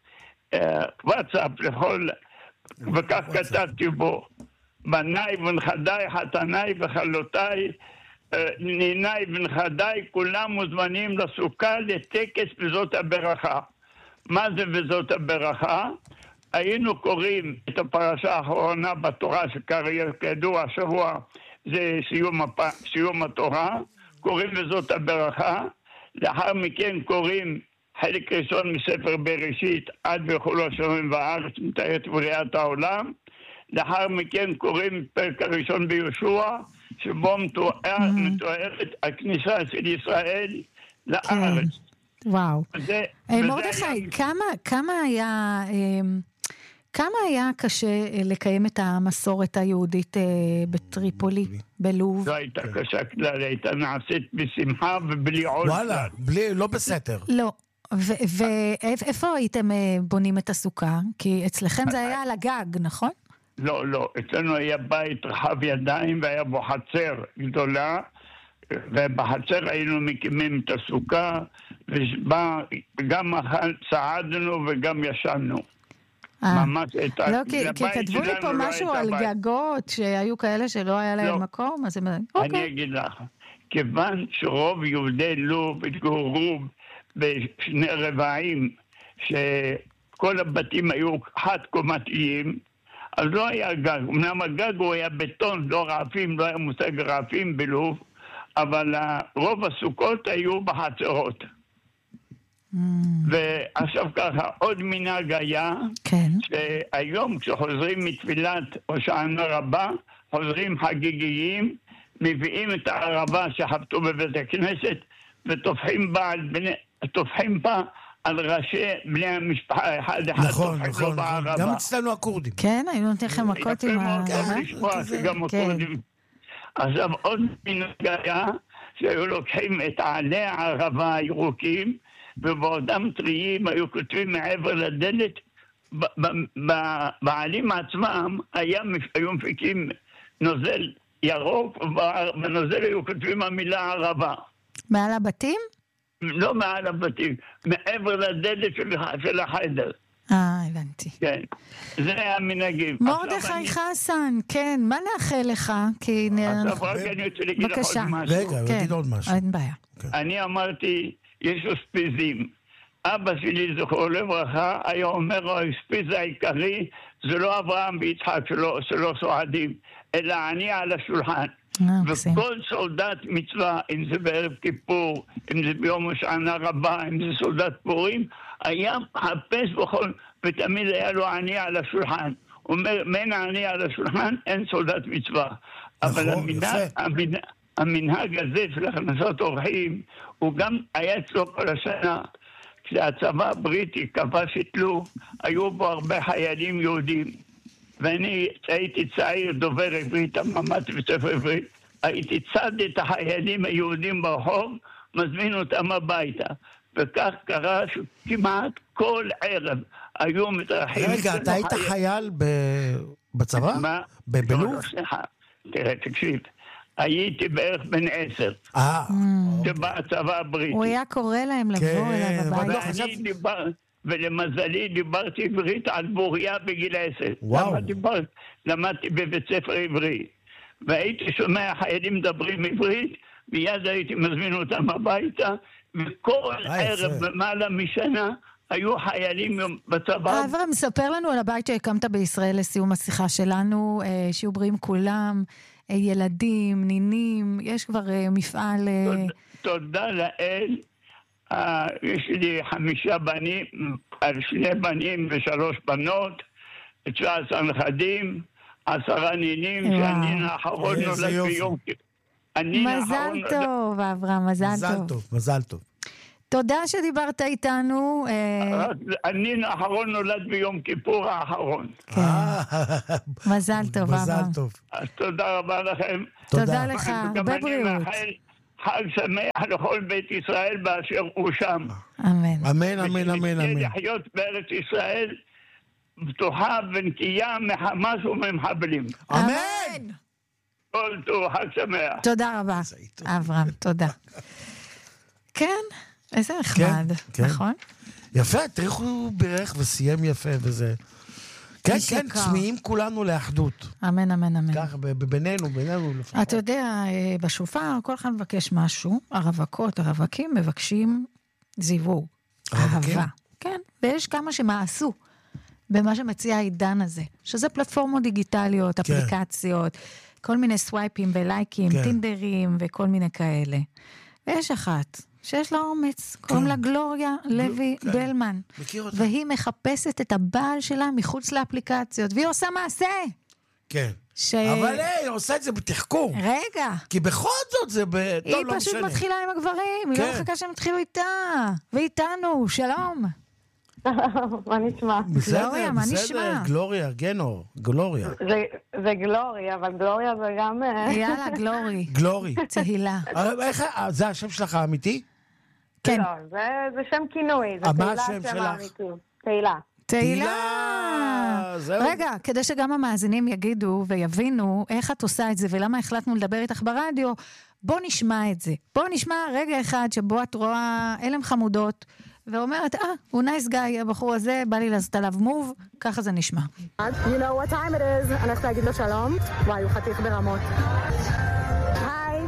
וואטסאפ לכל, וכך כתבתי בו: בניי ונכדיי, חתניי וחלותיי, ניניי ונכדיי, כולם מוזמנים לסוכה לטקס בזאת הברכה. מה זה בזאת הברכה? היינו קוראים את הפרשה האחרונה בתורה, שכידוע השבוע זה סיום, הפ... סיום התורה, קוראים בזאת הברכה, לאחר מכן קוראים חלק ראשון מספר בראשית, עד וכולו השמים והארץ, מתאר את בריאת העולם, לאחר מכן קוראים פרק הראשון ביהושע, שבו מתוארת הכניסה של ישראל לארץ. וואו. מרדכי, כמה היה... כמה היה קשה לקיים את המסורת היהודית בטריפולי, בלוב? זו הייתה קשה כלל, הייתה נעשית בשמחה ובלי עול. וואלה, לא בסתר. לא. ואיפה הייתם בונים את הסוכה? כי אצלכם זה היה על הגג, נכון? לא, לא. אצלנו היה בית רחב ידיים והיה בו חצר גדולה, ובחצר היינו מקימים את הסוכה, וגם צעדנו וגם ישנו. ממש את ה... לא, כי כתבו לי פה משהו על גגות, שהיו כאלה שלא היה להם מקום, אז הם... אני אגיד לך, כיוון שרוב יהודי לוב התגוררו בשני רבעים, שכל הבתים היו חד קומתיים, אז לא היה גג. אמנם הגג הוא היה בטון, לא רעפים, לא היה מושג רעפים בלוב, אבל רוב הסוכות היו בחצרות. ועכשיו ככה, עוד מנהג היה, שהיום כשחוזרים מתפילת הושענא רבה, חוזרים חגיגיים, מביאים את הערבה שחבטו בבית הכנסת, וטופחים בה על בני, טופחים בה על ראשי בני המשפחה, אחד אחד נכון, נכון, נכון. גם אצלנו הקורדים. כן, היו נותנים לכם מכות עם ה... גם לשמוע שגם הקורדים. עכשיו עוד מנהג היה, שהיו לוקחים את עלי הערבה הירוקים, ובעודם טריים היו כותבים מעבר לדלת, בעלים עצמם היו מפיקים נוזל ירוק, ובנוזל היו כותבים המילה ערבה. מעל הבתים? לא מעל הבתים, מעבר לדלת של החדר. אה, הבנתי. כן, זה היה מנהגים. מרדכי חסן, כן, מה נאחל לך? עכשיו רק אני רוצה להגיד לך עוד משהו. רגע, תגיד עוד משהו. אין בעיה. אני אמרתי, יש אושפיזים. אבא שלי, זכרו לברכה, היה אומר, האושפיז העיקרי זה לא אברהם ויצחק שלא סועדים, אלא אני על השולחן. וכל סולדת מצווה, אם זה בערב כיפור, אם זה ביום הושענא רבה, אם זה סולדת פורים, היה מחפש בכל, ותמיד היה לו עני על השולחן. הוא אומר, מן העני על השולחן, אין סולדת מצווה. אבל המנהג הזה של הכנסת אורחים, הוא גם היה אצלו כל השנה. כשהצבא הבריטי כבש את לוב, היו בו הרבה חיילים יהודים. ואני הייתי צעיר דובר עברית, למדתי בספר עברית, הייתי צד את החיילים היהודים ברחוב, מזמין אותם הביתה. וכך קרה שכמעט כל ערב היו מתרחים... רגע, אתה היית חייל בצבא? מה? בלוב? תראה, תקשיב. הייתי בערך בן עשר. אה. שבא הצבא הבריטי. הוא היה קורא להם לבוא אליו הבית. ואני דיבר... ולמזלי דיברתי עברית על בוריה בגיל עשר. וואו. דיבר, למדתי בבית ספר עברי. והייתי שומע חיילים מדברים עברית, מיד הייתי מזמין אותם הביתה, וכל ערב במעלה משנה היו חיילים בצבא. אברהם, מספר לנו על הבית שהקמת בישראל לסיום השיחה שלנו, שיהיו בריאים כולם, ילדים, נינים, יש כבר מפעל... תודה, תודה לאל. יש לי חמישה בנים, שני בנים ושלוש בנות, תשע עשרה נכדים, עשרה נינים, שהנין האחרון נולד ביום... מזל טוב, אברהם, מזל טוב. מזל טוב, מזל טוב. תודה שדיברת איתנו. הנין האחרון נולד ביום כיפור האחרון. מזל טוב, אברהם. מזל טוב. אז תודה רבה לכם. תודה לך, הרבה בריאות. חג שמח לכל בית ישראל באשר הוא שם. אמן. אמן, אמן, אמן, אמן. לחיות בארץ ישראל פתוחה ונקייה מחמאס וממחבלים. אמן! כל טוב, חג שמח. תודה רבה, אברהם, תודה. כן, איזה נחמד, נכון? יפה, תראו הוא בירך וסיים יפה וזה... כן, כן, צמאים כולנו לאחדות. אמן, אמן, אמן. ככה, בינינו, בינינו לפחות. אתה יודע, בשופר כל אחד מבקש משהו, הרווקות, הרווקים מבקשים זיווג, אהבה. כן, ויש כמה שמעשו במה שמציע העידן הזה, שזה פלטפורמות דיגיטליות, אפליקציות, כל מיני סווייפים ולייקים, טינדרים וכל מיני כאלה. ויש אחת שיש לה אומץ, קוראים לה גלוריה לוי בלמן. והיא מחפשת את הבעל שלה מחוץ לאפליקציות, והיא עושה מעשה. כן. אבל היא עושה את זה בתחכום. רגע. כי בכל זאת זה... היא פשוט מתחילה עם הגברים, היא לא מחכה שהם התחילו איתה. ואיתנו, שלום. מה נשמע? גלוריה, מה נשמע? גלוריה, גנור, גלוריה. זה גלורי, אבל גלוריה זה גם... יאללה, גלורי. גלורי. צהילה. זה השם שלך האמיתי? כן. לא, זה שם כינוי. מה השם שלך? תהילה. תהילה. רגע, כדי שגם המאזינים יגידו ויבינו איך את עושה את זה ולמה החלטנו לדבר איתך ברדיו, בוא נשמע את זה. בוא נשמע רגע אחד שבו את רואה אלם חמודות, ואומרת, אה, הוא נייס גאי, הבחור הזה, בא לי לעשות עליו מוב, ככה זה נשמע. You know what time it is, אני הולכת להגיד לו שלום. וואי, הוא חתיך ברמות. היי.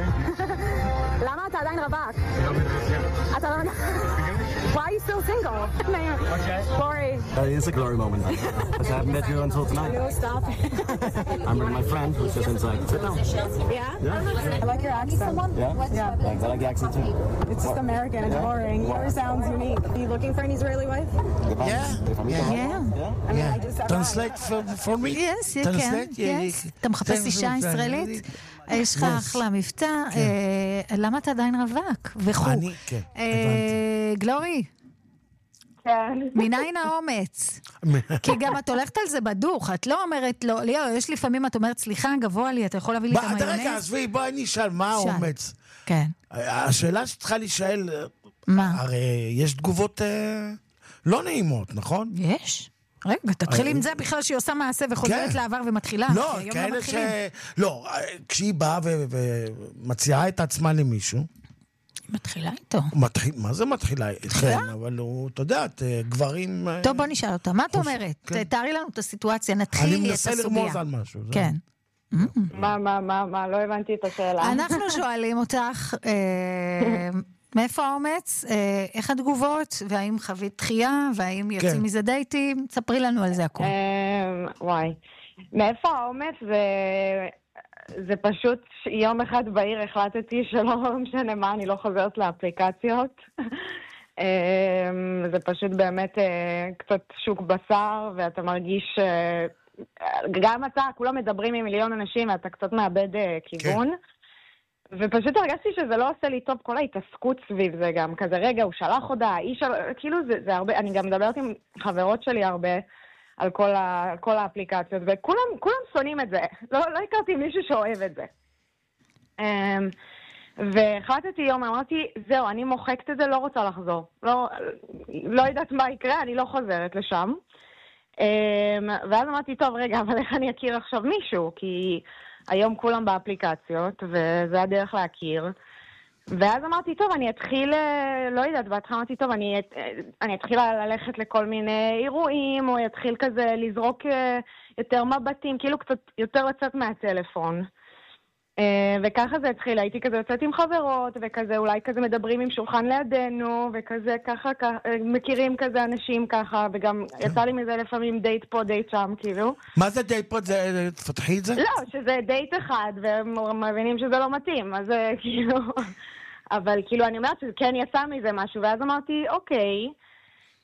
למה אתה עדיין רווק? אתה לא... Why are you still single? Glory. Uh, it's a glory moment. Because I haven't met you until tonight. No, stop. I'm with my friend who's just inside. Sit down. Yeah? Yeah. I like your accent. Yeah? Yeah. Thanks. I like the accent too. It's just American and yeah? boring. Yeah. Yours sounds unique. Are you looking for an Israeli wife? Yeah. Yeah. Yeah. Yeah. I mean, I just... Translate for, for me? Yes, you can. Yes. אתה מחפש אישה ישראלית? יש לך אחלה מבטא. למה אתה עדיין רווק? וכו'. אני, כן. הבנתי. גלורי. כן. מניין האומץ. כי גם את הולכת על זה בדוך, את לא אומרת, לא, ליאו, יש לפעמים את אומרת, סליחה, גבוה לי, אתה יכול להביא לי את המיונז? רגע, עזבי, בואי נשאל, מה האומץ? כן. השאלה שצריכה להישאל, מה? הרי יש תגובות לא נעימות, נכון? יש. רגע, תתחיל עם זה בכלל שהיא עושה מעשה וחוזרת לעבר ומתחילה. לא, כאלה ש... לא, כשהיא באה ומציעה את עצמה למישהו, מתחילה איתו. מתחיל, מה זה מתחילה איתכם? אבל הוא, אתה יודע, גברים... טוב, בוא נשאל אותה. מה את אומרת? תארי לנו את הסיטואציה, נתחיל את הסוגיה. אני מנסה לרמוז על משהו. כן. מה, מה, מה, מה? לא הבנתי את השאלה. אנחנו שואלים אותך, מאיפה האומץ? איך התגובות? והאם חווית דחייה? והאם יוצאים מזה דייטים? ספרי לנו על זה הכל. וואי. מאיפה האומץ זה... זה פשוט יום אחד בעיר החלטתי שלא משנה מה, אני לא חוזרת לאפליקציות. זה פשוט באמת קצת שוק בשר, ואתה מרגיש, גם אתה, כולם מדברים עם מיליון אנשים, ואתה קצת מאבד כיוון. ופשוט הרגשתי שזה לא עושה לי טוב, כל ההתעסקות סביב זה גם, כזה רגע, הוא שלח הודעה, כאילו זה הרבה, אני גם מדברת עם חברות שלי הרבה, על כל, ה, כל האפליקציות, וכולם כולם שונאים את זה. לא, לא הכרתי מישהו שאוהב את זה. Um, והחלטתי יום, אמרתי, זהו, אני מוחקת את זה, לא רוצה לחזור. לא, לא יודעת מה יקרה, אני לא חוזרת לשם. Um, ואז אמרתי, טוב, רגע, אבל איך אני אכיר עכשיו מישהו? כי היום כולם באפליקציות, וזה הדרך להכיר. ואז אמרתי, טוב, אני אתחיל, לא יודעת, בהתחלה אמרתי, טוב, אני, אני אתחיל ללכת לכל מיני אירועים, או אתחיל כזה לזרוק יותר מבטים, כאילו קצת יותר לצאת מהטלפון. וככה זה התחיל, הייתי כזה יוצאת עם חברות, וכזה אולי כזה מדברים עם שולחן לידינו, וכזה ככה, מכירים כזה אנשים ככה, וגם יצא לי מזה לפעמים דייט פה, דייט שם, כאילו. מה זה דייט פה? זה, תפתחי את זה? לא, שזה דייט אחד, והם מבינים שזה לא מתאים, אז כאילו... אבל כאילו אני אומרת שכן יצא מזה משהו, ואז אמרתי, אוקיי,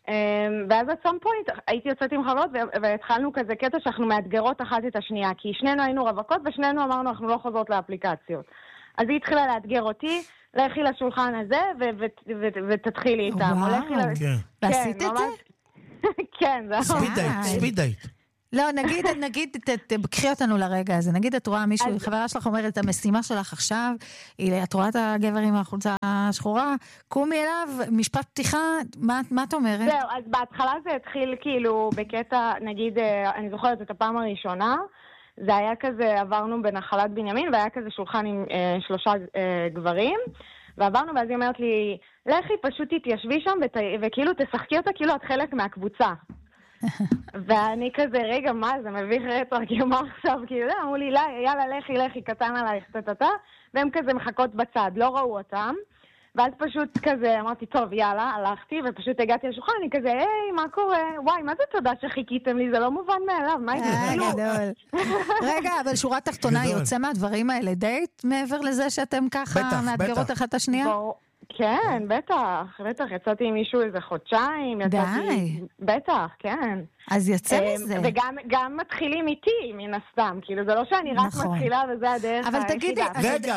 ואז at some point הייתי יוצאת עם חברות והתחלנו כזה קטע שאנחנו מאתגרות אחת את השנייה, כי שנינו היינו רווקות ושנינו אמרנו אנחנו לא חוזרות לאפליקציות. אז היא התחילה לאתגר אותי, לכי לשולחן הזה ותתחילי איתם. וואו, ועשית את זה? כן, זה ספיד דייט, ספיד דייט. לא, נגיד, נגיד, תקחי אותנו לרגע הזה, נגיד את רואה מישהו, חברה שלך אומרת, המשימה שלך עכשיו, את רואה את הגבר עם החולצה השחורה, קומי אליו, משפט פתיחה, מה את אומרת? זהו, אז בהתחלה זה התחיל כאילו בקטע, נגיד, אני זוכרת את הפעם הראשונה, זה היה כזה, עברנו בנחלת בנימין, והיה כזה שולחן עם שלושה גברים, ועברנו, ואז היא אומרת לי, לכי, פשוט תתיישבי שם, וכאילו תשחקי אותה, כאילו את חלק מהקבוצה. ואני כזה, רגע, מה, זה מביך רצח, כי מה עכשיו, כאילו, אמרו לי, יאללה, לכי, לכי, קטן עלייך, תתתה, והם כזה מחכות בצד, לא ראו אותם, ואז פשוט כזה, אמרתי, טוב, יאללה, הלכתי, ופשוט הגעתי לשולחן, אני כזה, היי, מה קורה? וואי, מה זה תודה שחיכיתם לי? זה לא מובן מאליו, מה זה? גדול. רגע, אבל שורה תחתונה, יוצא מהדברים האלה דייט, מעבר לזה שאתם ככה מאתגרות אחת השנייה? כן, בטח, בטח, יצאתי עם מישהו איזה חודשיים, די. בטח, כן. אז יצא מזה. וגם מתחילים איתי, מן הסתם, כאילו זה לא שאני רק מתחילה וזה הדרך היחידה. אבל תגידי, רגע,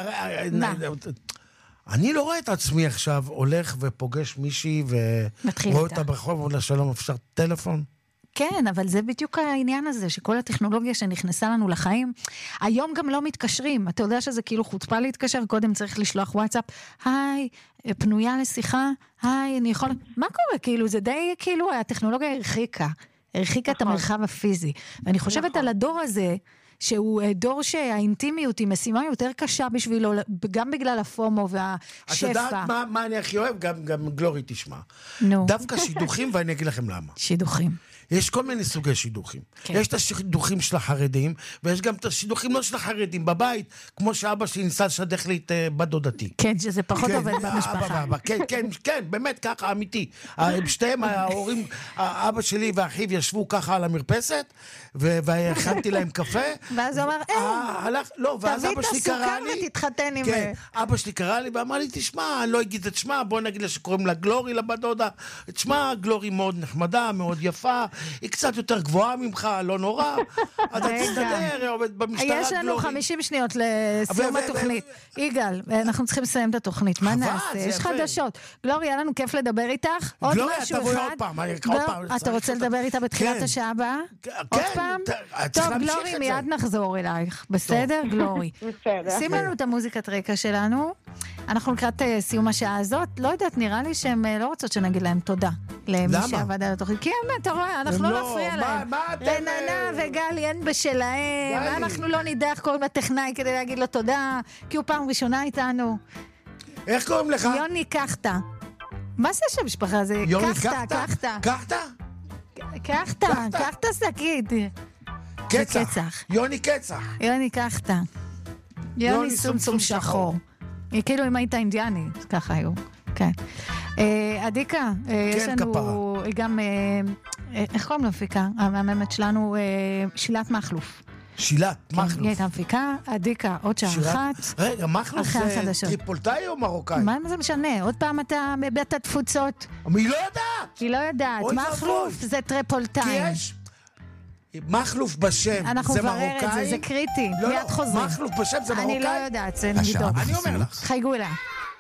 אני לא רואה את עצמי עכשיו הולך ופוגש מישהי ורואה אותה ברחוב, ועוד לשלום אפשר טלפון? כן, אבל זה בדיוק העניין הזה, שכל הטכנולוגיה שנכנסה לנו לחיים, היום גם לא מתקשרים. אתה יודע שזה כאילו חוצפה להתקשר, קודם צריך לשלוח וואטסאפ, היי, פנויה לשיחה, היי, אני יכול... מה קורה? כאילו, זה די, כאילו, הטכנולוגיה הרחיקה, הרחיקה את המרחב הפיזי. ואני חושבת על הדור הזה, שהוא דור שהאינטימיות היא משימה יותר קשה בשבילו, גם בגלל הפומו והשפע. את יודעת מה, מה אני הכי אוהב? גם, גם גלורי תשמע. נו. דווקא שידוכים, ואני אגיד לכם למה. שידוכים. יש כל מיני סוגי שידוכים. כן. יש את השידוכים של החרדים, ויש גם את השידוכים לא של החרדים בבית, כמו שאבא שלי ניסה לשדך לי את בת דודתי. כן, שזה פחות כן, עובד במשפחה. אבא, כן, כן, כן, באמת ככה, אמיתי. שתיהם, ההורים, אבא שלי ואחיו ישבו ככה על המרפסת, והכנתי להם קפה. ואז הוא אמר, אה, לא, ואז אבא שלי קרא לי. תביא את הסוכר ותתחתן עם... כן, אבא שלי קרא לי ואמר לי, תשמע, אני לא אגיד את שמה, בוא נגיד לה שקוראים לה גלורי לבת דודה. תשמע, גלורי מאוד נחמדה, מאוד יפה. היא קצת יותר גבוהה ממך, לא נורא. אתה תסתדר, עובד במשטרה גלורי. יש לנו חמישים שניות לסיום התוכנית. יגאל, אנחנו צריכים לסיים את את התוכנית, מה נעשה? יש חדשות. גלורי, היה לנו כיף לדבר איתך. עוד משהו אחד. אתה רוצה לדבר איתה בתחילת השעה הבאה? עוד פעם? טוב, גלורי, מיד נחזור אלייך. בסדר, גלורי? בסדר. שים לנו את המוזיקת רקע שלנו. אנחנו לקראת סיום השעה הזאת. לא יודעת, נראה לי שהן לא רוצות שנגיד להם תודה. למי שעבד על התוכנית. כי אתה רואה, אנחנו לא נפריע להם. רננה וגלי אין בשלהם. אנחנו לא נידח קוראים לטכנאי כדי להגיד לו תודה, כי הוא פעם ראשונה איתנו. איך קוראים לך? יוני קחתה. מה זה שם משפחה? זה יוני קחתה. קחתה? קחתה, קחתה סקיד. קצח. יוני קצח. יוני קחתה. יוני סום שחור. כאילו אם היית אינדיאני, ככה היו. כן. עדיקה, יש לנו גם, איך קוראים להפיקה? המאמנת שלנו, שילת מחלוף. שילת מחלוף. היא הייתה מפיקה, עדיקה, עוד שעה אחת. רגע, מחלוף זה טריפולטאי או מרוקאי? מה זה משנה? עוד פעם אתה מבית התפוצות. היא לא יודעת. היא לא יודעת. מחלוף זה טריפולטאי. כי יש... מחלוף בשם, זה מרוקאי? אנחנו נברר את זה, זה קריטי. מיד חוזרים. מחלוף בשם זה מרוקאי? אני לא יודעת, זה נבדוק. אני אומר לך. חייגו אליי.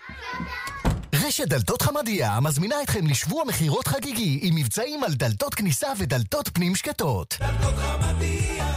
רשת דלתות חמדיה מזמינה אתכם לשבוע מחירות חגיגי עם מבצעים על דלתות כניסה ודלתות פנים שקטות. דלתות חמדיה.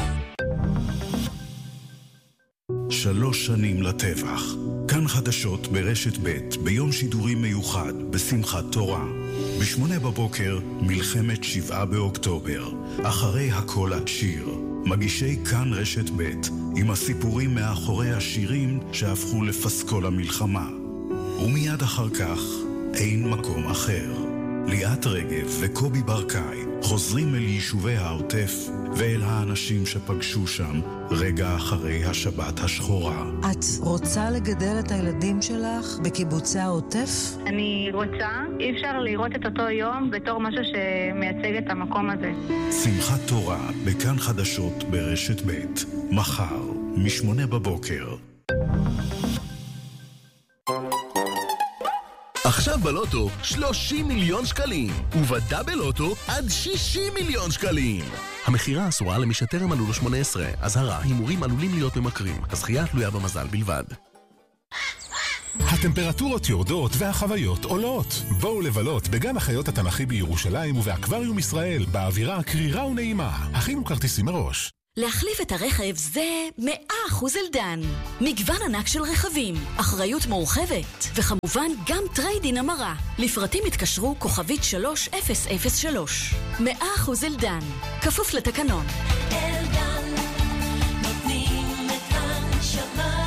שלוש שנים לטבח. כאן חדשות ברשת ב' ביום שידורי מיוחד בשמחת תורה. בשמונה בבוקר מלחמת שבעה באוקטובר. אחרי הכל את שיר. מגישי כאן רשת ב' עם הסיפורים מאחורי השירים שהפכו לפסקול המלחמה. ומיד אחר כך אין מקום אחר. ליאת רגב וקובי ברקאי חוזרים אל יישובי העוטף ואל האנשים שפגשו שם רגע אחרי השבת השחורה. את רוצה לגדל את הילדים שלך בקיבוצי העוטף? אני רוצה. אי אפשר לראות את אותו יום בתור משהו שמייצג את המקום הזה. שמחת תורה בכאן חדשות ברשת ב' מחר משמונה בבוקר. עכשיו בלוטו שלושים מיליון שקלים, ובדאבל לוטו עד שישים מיליון שקלים. המחירה אסורה למי שטרם מלאו לו שמונה עשרה. אזהרה, הימורים עלולים להיות ממכרים. הזכייה תלויה במזל בלבד. הטמפרטורות יורדות והחוויות עולות. בואו לבלות בגן החיות התנ"כי בירושלים ובאקווריום ישראל, באווירה קרירה ונעימה. הכינו כרטיסים מראש. להחליף את הרכב זה מאה אחוז אלדן. מגוון ענק של רכבים, אחריות מורחבת, וכמובן גם טריידין המרה. לפרטים התקשרו כוכבית שלוש אפס אפס שלוש. מאה אחוז אלדן, כפוף לתקנון. אלדן, נותנים את הנשמה.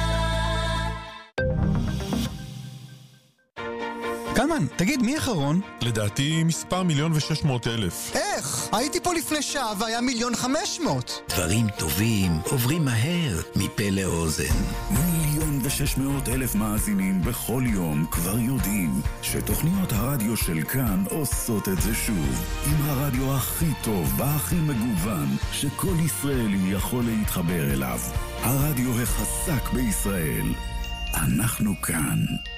קלמן, תגיד, מי אחרון? לדעתי מספר מיליון ושש מאות אלף. איך? הייתי פה לפני שעה והיה מיליון חמש מאות. דברים טובים עוברים מהר מפה לאוזן. מיליון ושש מאות אלף מאזינים בכל יום כבר יודעים שתוכניות הרדיו של כאן עושות את זה שוב. עם הרדיו הכי טוב והכי מגוון שכל ישראלי יכול להתחבר אליו. הרדיו החזק בישראל. אנחנו כאן.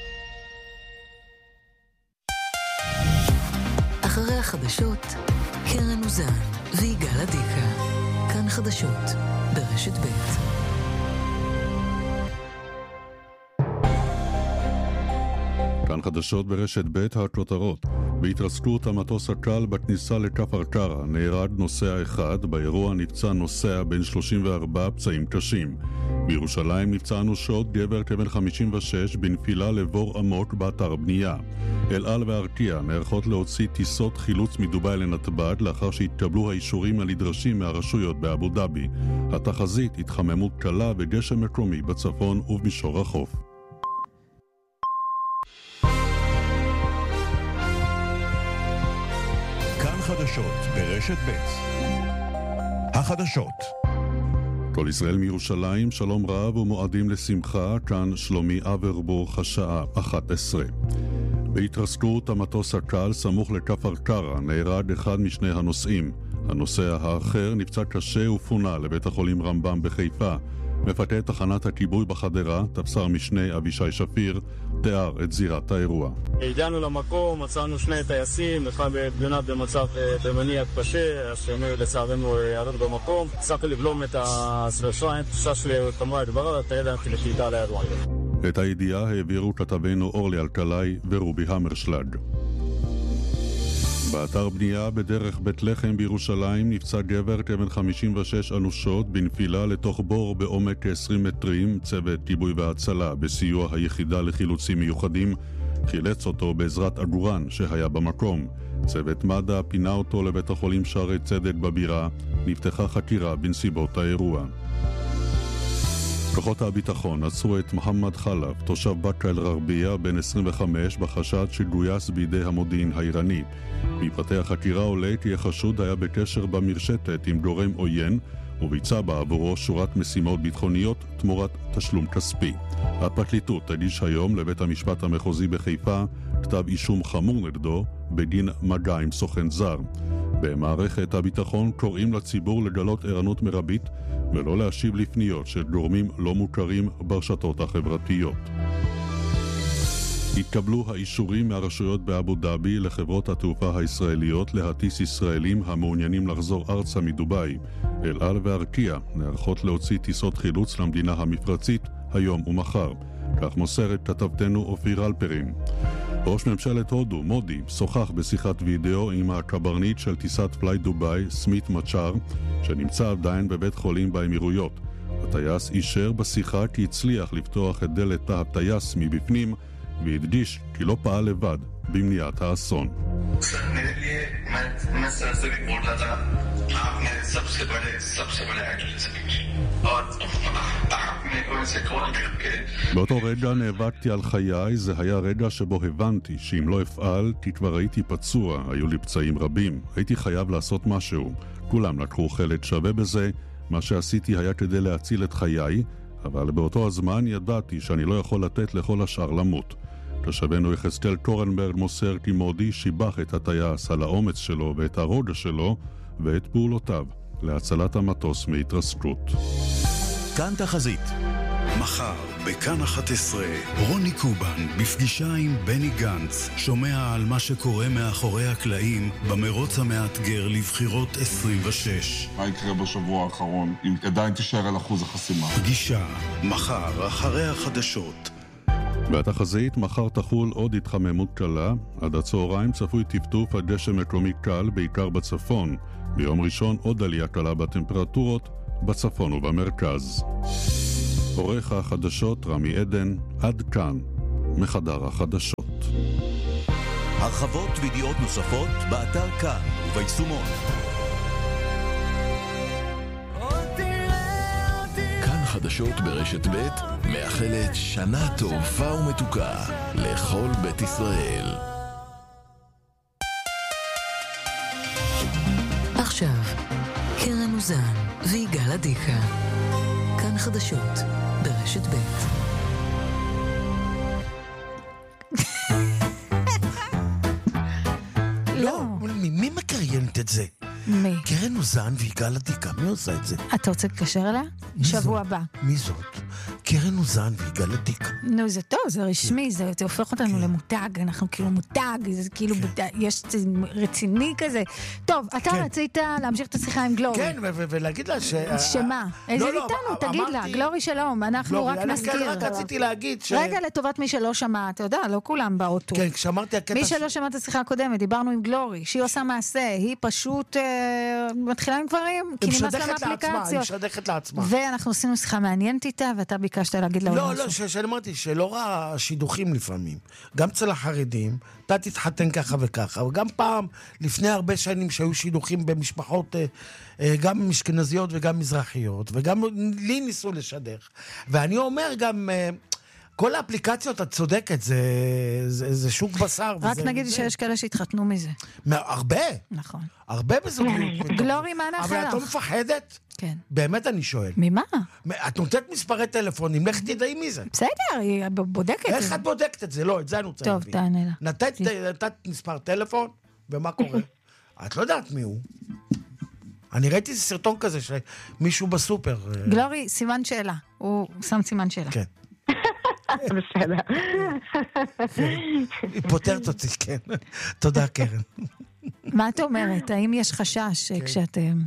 אחרי החדשות, קרן אוזן ויגאל עדיקה. כאן חדשות, ברשת ב'. כאן חדשות ברשת ב' הכותרות. בהתרסקות המטוס הקל בכניסה לכפר קרע נהרג נוסע אחד, באירוע נפצע נוסע בין שלושים וארבעה פצעים קשים. בירושלים נפצע אנושות גבר כבן חמישים ושש בנפילה לבור עמוק באתר בנייה. אל על וארקיע נערכות להוציא טיסות חילוץ מדובאי לנתב"ג לאחר שהתקבלו האישורים הנדרשים מהרשויות באבו דאבי. התחזית התחממות קלה וגשם מקומי בצפון ובמישור החוף. כאן חדשות ברשת ב'. החדשות. כל ישראל מירושלים, שלום רב ומועדים לשמחה, כאן שלומי אברבוך, השעה אחת עשרה. בהתרסקות המטוס הקל סמוך לכפר קרע נהרג אחד משני הנוסעים. הנוסע האחר נפצע קשה ופונה לבית החולים רמב"ם בחיפה. מפקד תחנת הכיבוי בחדרה, תפסר משנה אבישי שפיר, תיאר את זירת האירוע. הגענו למקום, מצאנו שני טייסים, אחד בבנת במצב בינוני עד קשה, השני לצערנו ירד במקום. הצלחתי לבלום את השרפה, תחושה שלי כמובן הדברה, תיארתי לשליטה על האירוע. את הידיעה העבירו כתבנו אורלי אלקלעי ורובי המרשלג. באתר בנייה בדרך בית לחם בירושלים נפצע גבר כבן חמישים ושש אנושות בנפילה לתוך בור בעומק כ-עשרים מטרים. צוות כיבוי והצלה בסיוע היחידה לחילוצים מיוחדים חילץ אותו בעזרת עגורן שהיה במקום. צוות מד"א פינה אותו לבית החולים שערי צדק בבירה. נפתחה חקירה בנסיבות האירוע. כוחות הביטחון עצרו את מוחמד חלב, תושב בקה אל-גרבייה בן עשרים וחמש, בחשד שגויס בידי המודיעין האיראני. מפרטי החקירה עולה כי החשוד היה בקשר במרשתת עם גורם עוין וביצע בעבורו שורת משימות ביטחוניות תמורת תשלום כספי. הפרקליטות תגיש היום לבית המשפט המחוזי בחיפה כתב אישום חמור נגדו בגין מגע עם סוכן זר. במערכת הביטחון קוראים לציבור לגלות ערנות מרבית ולא להשיב לפניות של גורמים לא מוכרים ברשתות החברתיות. התקבלו האישורים מהרשויות באבו דאבי לחברות התעופה הישראליות להטיס ישראלים המעוניינים לחזור ארצה מדובאי. אל על וארקיע נערכות להוציא טיסות חילוץ למדינה המפרצית היום ומחר. כך מוסרת כתבתנו אופיר אלפרין. ראש ממשלת הודו, מודי, שוחח בשיחת וידאו עם הקברניט של טיסת פליי דובאי, סמית מצ'אר, שנמצא עדיין בבית חולים באמירויות. הטייס אישר בשיחה כי הצליח לפתוח את דלת הטייס מבפנים, והדגיש כי לא פעל לבד במניעת האסון. באותו רגע נאבקתי על חיי, זה היה רגע שבו הבנתי שאם לא אפעל, כי כבר הייתי פצוע, היו לי פצעים רבים, הייתי חייב לעשות משהו. כולם לקחו חלק שווה בזה, מה שעשיתי היה כדי להציל את חיי, אבל באותו הזמן ידעתי שאני לא יכול לתת לכל השאר למות. תושבנו יחזקאל קורנברג מוסר כי מודי שיבח את הטייס על האומץ שלו ואת הרוגע שלו ואת פעולותיו להצלת המטוס מהתרסקות. כאן תחזית. מחר, בכאן אחת עשרה, רוני קובן, בפגישה עם בני גנץ, שומע על מה שקורה מאחורי הקלעים במרוץ המאתגר לבחירות עשרים ושש. מה יקרה בשבוע האחרון, אם עדיין תישאר על אחוז החסימה? פגישה, מחר, אחרי החדשות. והתחזית, מחר תחול עוד התחממות קלה, עד הצהריים צפוי טפטוף עד גשם מקומי קל, בעיקר בצפון. ביום ראשון עוד עלייה קלה בטמפרטורות, בצפון ובמרכז. עורך החדשות רמי עדן, עד כאן, מחדר החדשות. הרחבות וידיעות נוספות באתר כאן וביישומון. כאן חדשות ברשת ב' מאחלת שנה טובה ומתוקה לכל בית ישראל. עכשיו, קרן אוזן ויגאל עדיקה. כאן חדשות ברשת ב'. לא, מי מקריינת את זה? מי? קרן אוזן ויגאל עדיקה, מי עושה את זה? אתה רוצה להתקשר אליה? שבוע הבא. מי זאת? קרן אוזן ויגאל עדיקה. נו, זה טוב, זה רשמי, זה הופך אותנו למותג, אנחנו כאילו מותג, זה כאילו, יש רציני כזה. טוב, אתה רצית להמשיך את השיחה עם גלורי. כן, ולהגיד לה ש... שמה? איזה איתנו, תגיד לה, גלורי שלום, אנחנו רק נזכיר. רק רציתי להגיד ש... רגע, לטובת מי שלא שמע, אתה יודע, לא כולם באוטו. כן, כשאמרתי הקטע... מי שלא שמע את השיחה הקודמת, דיברנו עם גלורי, שהיא עושה מעשה, היא פשוט מתחילה עם גברים, כי נמאס לה מאפליקציות. היא משדכת לעצמה. ואנחנו עשינו שיחה מעניינת איתה, ואתה ביקשת להגיד לה לא, לא, שאני אמרתי שלא ראה שידוכים לפעמים. גם אצל החרדים, אתה תתחתן ככה וככה, וגם פעם, לפני הרבה שנים שהיו שידוכים במשפחות, גם משכנזיות וגם מזרחיות, וגם לי ניסו לשדך. ואני אומר גם... כל האפליקציות, את צודקת, זה, זה, זה שוק בשר. רק נגיד שיש כאלה שהתחתנו מזה. הרבה. נכון. הרבה בזוגיות. גלורי, מה נאחל לך? אבל את לא מפחדת? כן. באמת אני שואל. ממה? את נותנת מספרי טלפונים, לך תדעי מי זה. בסדר, היא בודקת. איך את בודקת את זה? לא, את זה אני רוצה להבין. טוב, תענה לה. נתת מספר טלפון, ומה קורה? את לא יודעת מי הוא. אני ראיתי סרטון כזה שמישהו בסופר... גלורי, סימן שאלה. הוא שם סימן שאלה. כן. בסדר. היא פותרת אותי, כן. תודה, קרן. מה את אומרת? האם יש חשש כשאתם...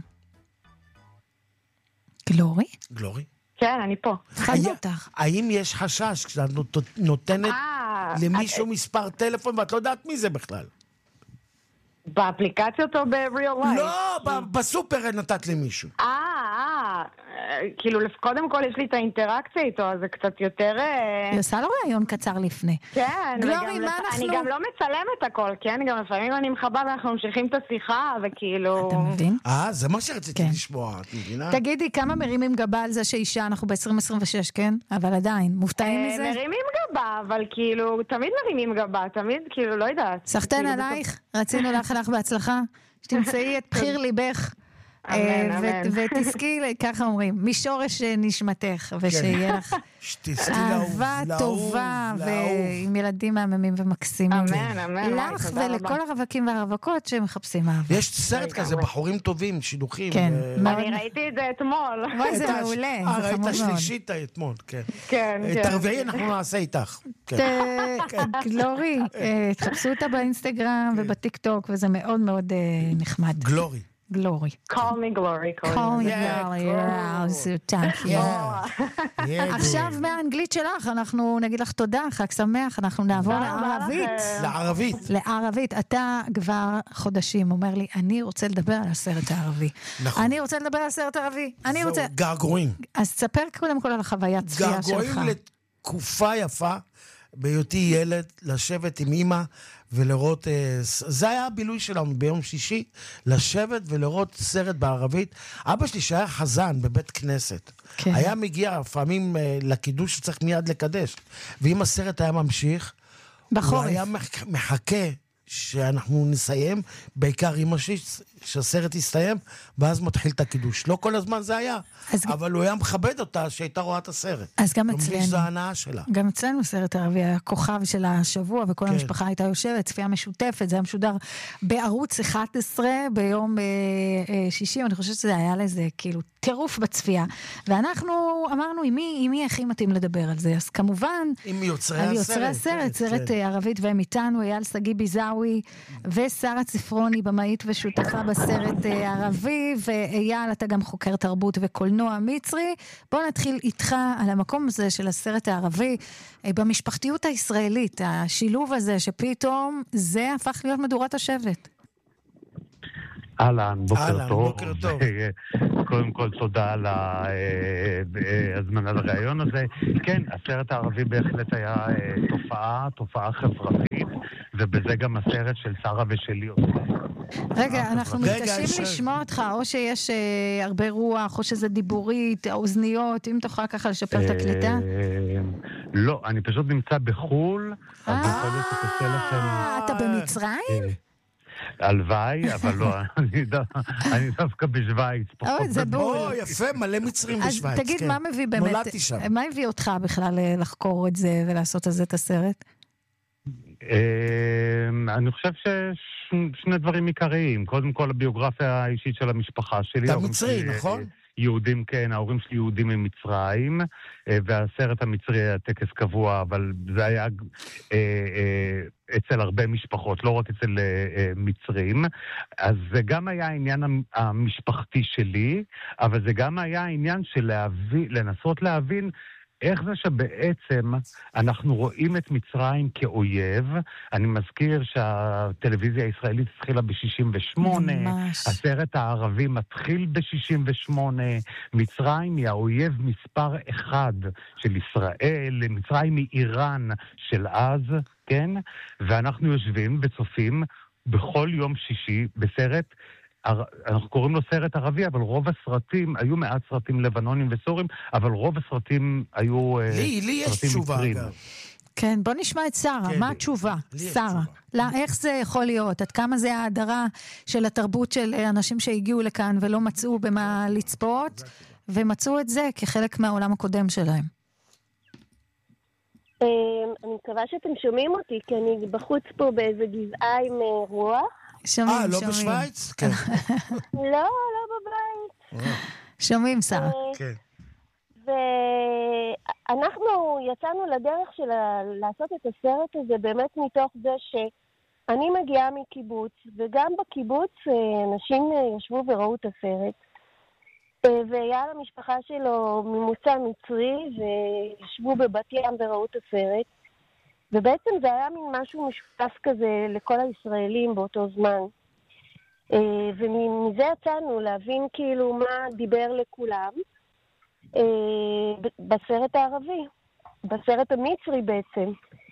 גלורי? גלורי? כן, אני פה. חייב אותך. האם יש חשש כשאת נותנת למישהו מספר טלפון ואת לא יודעת מי זה בכלל? באפליקציות או ב-real life? לא, בסופר נתת למישהו. אה, אה, כאילו, קודם כל יש לי את האינטראקציה איתו, אז זה קצת יותר... היא עושה לו רעיון קצר לפני. כן, גלורי, מה אנחנו... אני גם לא מצלמת הכל, כן? גם לפעמים אני מחבה ואנחנו ממשיכים את השיחה, וכאילו... אתה מבין? אה, זה מה שרציתי לשמוע, את מבינה? תגידי, כמה מרימים גבה על זה שאישה, אנחנו ב-עשרים עשרים ושש, כן? אבל עדיין, מופתעים מזה? מרימים גבה, אבל כאילו, תמיד מרימים גבה, תמיד, כאילו, לא יודעת. סחתן עלייך, רצינו לאחל לך בהצלחה, שתמצאי את בחיר ליבך. ותזכי, ככה אומרים, משורש נשמתך, ושיהיה לך אהבה טובה ועם ילדים מהממים ומקסימים. אמן, אמן. לך ולכל הרווקים והרווקות שמחפשים אהבה. יש סרט כזה, בחורים טובים, שידוכים. כן. אני ראיתי את זה אתמול. וואי, זה מעולה. אה, ראית שלישית אתמול, כן. כן, כן. את הרביעי אנחנו נעשה איתך. גלורי, תחפשו אותה באינסטגרם ובטיקטוק, וזה מאוד מאוד נחמד. גלורי. גלורי. call me glory. call me glory. yeah, thank you. עכשיו מהאנגלית שלך, אנחנו נגיד לך תודה, חג שמח, אנחנו נעבור לערבית. לערבית. לערבית. אתה כבר חודשים אומר לי, אני רוצה לדבר על הסרט הערבי. נכון. אני רוצה לדבר על הסרט הערבי. אני רוצה... זהו, געגועים. אז תספר קודם כל על החוויית צפייה שלך. געגועים לתקופה יפה, בהיותי ילד, לשבת עם אמא, ולראות, זה היה הבילוי שלנו ביום שישי, לשבת ולראות סרט בערבית. אבא שלי שהיה חזן בבית כנסת, כן. היה מגיע לפעמים לקידוש שצריך מיד לקדש, ואם הסרט היה ממשיך, בחורף. הוא היה מחכה שאנחנו נסיים, בעיקר אמא שלי, שהסרט יסתיים, ואז מתחיל את הקידוש. לא כל הזמן זה היה, אבל הוא היה מכבד אותה שהייתה רואה את הסרט. אז גם אצלנו. זו ההנאה שלה. גם אצלנו סרט ערבי, הכוכב של השבוע, וכל כן. המשפחה הייתה יושבת, צפייה משותפת, זה היה משודר בערוץ אחת עשרה ביום אה, אה, שישי, אני חושבת שזה היה לזה כאילו טירוף בצפייה. ואנחנו אמרנו, עם מי, עם מי הכי מתאים לדבר על זה? אז כמובן, עם יוצרי על הסרט. יוצרי הסרט, כן, סרט כן. ערבית, והם איתנו, אייל סגי ביזאווי, ושרה צפרוני, במאית ושותפה בסרט ערבי, ואייל, אתה גם חוקר תרבות וקולנוע מצרי. בוא נתחיל איתך על המקום הזה של הסרט הערבי, במשפחתיות הישראלית, השילוב הזה שפתאום זה הפך להיות מדורת השבט. אהלן, בוקר אהלן, טוב. בוקר טוב. קודם כל תודה על ההזמנה לרעיון הזה. כן, הסרט הערבי בהחלט היה תופעה, תופעה חברתית, ובזה גם הסרט של שרה ושלי. רגע, אנחנו מתקשים לשמוע אותך, או שיש הרבה רוח, או שזה דיבורית, אוזניות, אם תוכל ככה לשפר את הקליטה? לא, אני פשוט נמצא בחול, אז יכול להיות שתעשה לכם... אתה במצרים? הלוואי, אבל לא, אני דווקא בשוויץ. זה בול. או, יפה, מלא מצרים בשוויץ. אז תגיד, מה מביא באמת, נולדתי שם. מה הביא אותך בכלל לחקור את זה ולעשות את זה את הסרט? אני חושב ששני דברים עיקריים. קודם כל, הביוגרפיה האישית של המשפחה שלי. אתה מצרי, נכון? יהודים, כן, ההורים שלי יהודים ממצרים, והסרט המצרי היה טקס קבוע, אבל זה היה אה, אה, אצל הרבה משפחות, לא רק אצל אה, מצרים. אז זה גם היה העניין המשפחתי שלי, אבל זה גם היה העניין של להבין, לנסות להבין איך זה שבעצם אנחנו רואים את מצרים כאויב. אני מזכיר שהטלוויזיה הישראלית התחילה ב-שישים ושמונה, ממש. הסרט הערבי מתחיל ב-שישים ושמונה, מצרים היא האויב מספר אחד של ישראל, מצרים היא איראן של אז, כן? ואנחנו יושבים וצופים בכל יום שישי בסרט, אנחנו קוראים לו סרט ערבי, אבל רוב הסרטים, היו מעט סרטים לבנונים וסורים, אבל רוב הסרטים היו לי, לי יש תשובה, אגב. כן, בוא נשמע את שרה. כן, מה התשובה? שרה. לא, איך זה יכול להיות? עד כמה זה ההדרה של התרבות של אנשים שהגיעו לכאן ולא מצאו במה לצפות, ומצאו את זה כחלק מהעולם הקודם שלהם? אני מקווה שאתם שומעים אותי, כי אני בחוץ פה באיזה גזעה עם רוח. שומעים, שומעים. אה, לא שומעים. בשוויץ? כן. לא, לא בבית. שומעים, שרה. כן. ואנחנו יצאנו לדרך של לעשות את הסרט הזה באמת מתוך זה שאני מגיעה מקיבוץ, וגם בקיבוץ אנשים ישבו וראו את הסרט. והיה למשפחה שלו ממוצא מצרי, וישבו בבת ים וראו את הסרט. ובעצם זה היה מין משהו משותף כזה לכל הישראלים באותו זמן. ומזה יצאנו להבין כאילו מה דיבר לכולם בסרט הערבי, בסרט המצרי בעצם.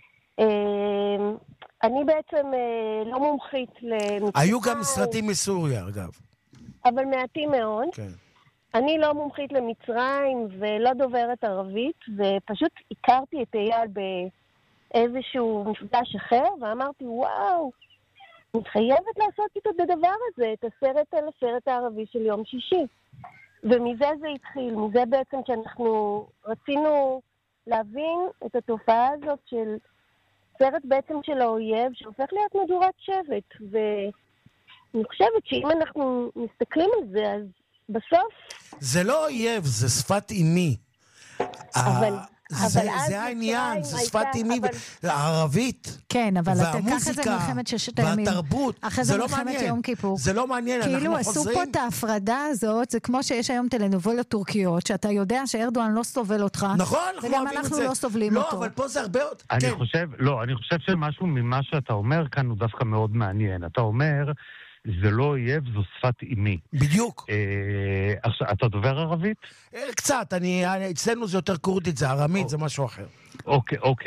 אני בעצם לא מומחית למצרים. היו גם סרטים מסוריה, אגב. אבל מעטים מאוד. כן. אני לא מומחית למצרים ולא דוברת ערבית, ופשוט הכרתי את אייל ב... איזשהו מפגש אחר, ואמרתי, וואו, מתחייבת לעשות איתו את הדבר הזה, את הסרט על הסרט הערבי של יום שישי. ומזה זה התחיל, מזה בעצם שאנחנו רצינו להבין את התופעה הזאת של סרט בעצם של האויב, שהופך להיות מדורת שבט. ואני חושבת שאם אנחנו מסתכלים על זה, אז בסוף... זה לא אויב, זה שפת אימי. אבל... זה, זה העניין, זה שפת אימי, אבל... הערבית, כן, אבל והמוזיקה, והתרבות, זה לא מעניין, זה לא מעניין, כאילו עשו פה את ההפרדה הזאת, זה כמו שיש היום טלנובלות טורקיות, שאתה יודע שארדואן לא סובל אותך, נכון, וגם אנחנו לא סובלים לא, אותו. אבל פה זה הרבה עוד, אני כן. חושב, לא, אני חושב שמשהו ממה שאתה אומר כאן הוא דווקא מאוד מעניין, אתה אומר, זה לא אויב, זו שפת אימי. בדיוק. אה, עכשיו, אתה דובר ערבית? קצת, אני, אצלנו זה יותר קורדית, זה ארמית, זה משהו אחר. אוקיי, אוקיי.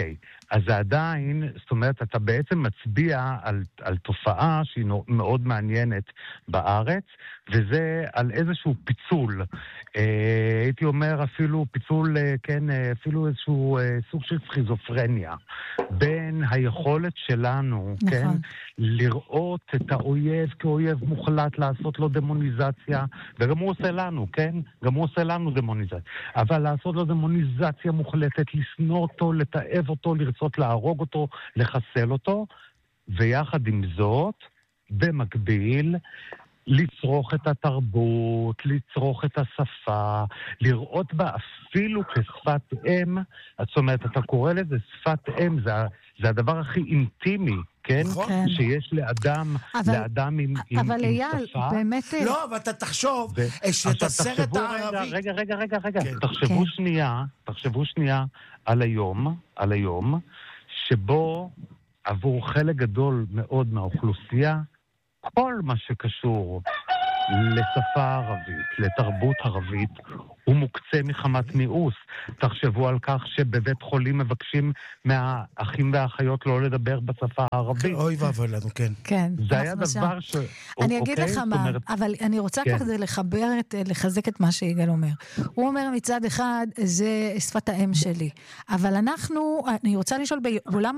אז זה עדיין, זאת אומרת, אתה בעצם מצביע על, על תופעה שהיא מאוד מעניינת בארץ, וזה על איזשהו פיצול. אה, הייתי אומר אפילו פיצול, כן, אפילו איזשהו אה, סוג של סכיזופרניה, בין היכולת שלנו, נכון. כן, לראות את האויב כאויב מוחלט, לעשות לו דמוניזציה, וגם הוא עושה לנו, כן? גם הוא עושה לנו דמוניזציה. אבל לעשות לו דמוניזציה מוחלטת, לשנוא אותו, לתאב אותו, לרצות להרוג אותו, לחסל אותו, ויחד עם זאת, במקביל, לצרוך את התרבות, לצרוך את השפה, לראות בה אפילו כשפת אם, זאת אומרת, אתה קורא לזה שפת אם, זה, זה הדבר הכי אינטימי, כן? כן. שיש לאדם, אבל, לאדם עם, אבל עם, אייל, עם שפה. באמת... לא, אבל אתה תחשוב ו... שאת הסרט הערבי... רגע, רגע, רגע, רגע, כן. תחשבו כן. שנייה, תחשבו שנייה על היום, על היום, שבו עבור חלק גדול מאוד מהאוכלוסייה, כל מה שקשור לשפה ערבית, לתרבות ערבית, הוא מוקצה מחמת מיאוס. תחשבו על כך שבבית חולים מבקשים מהאחים והאחיות לא לדבר בשפה הערבית. אוי ואבוי לנו, כן. כן. זה היה דבר ש... אני אגיד לך מה, אבל אני רוצה ככה לחבר, לחזק את מה שיגאל אומר. הוא אומר מצד אחד, זה שפת האם שלי. אבל אנחנו, אני רוצה לשאול בעולם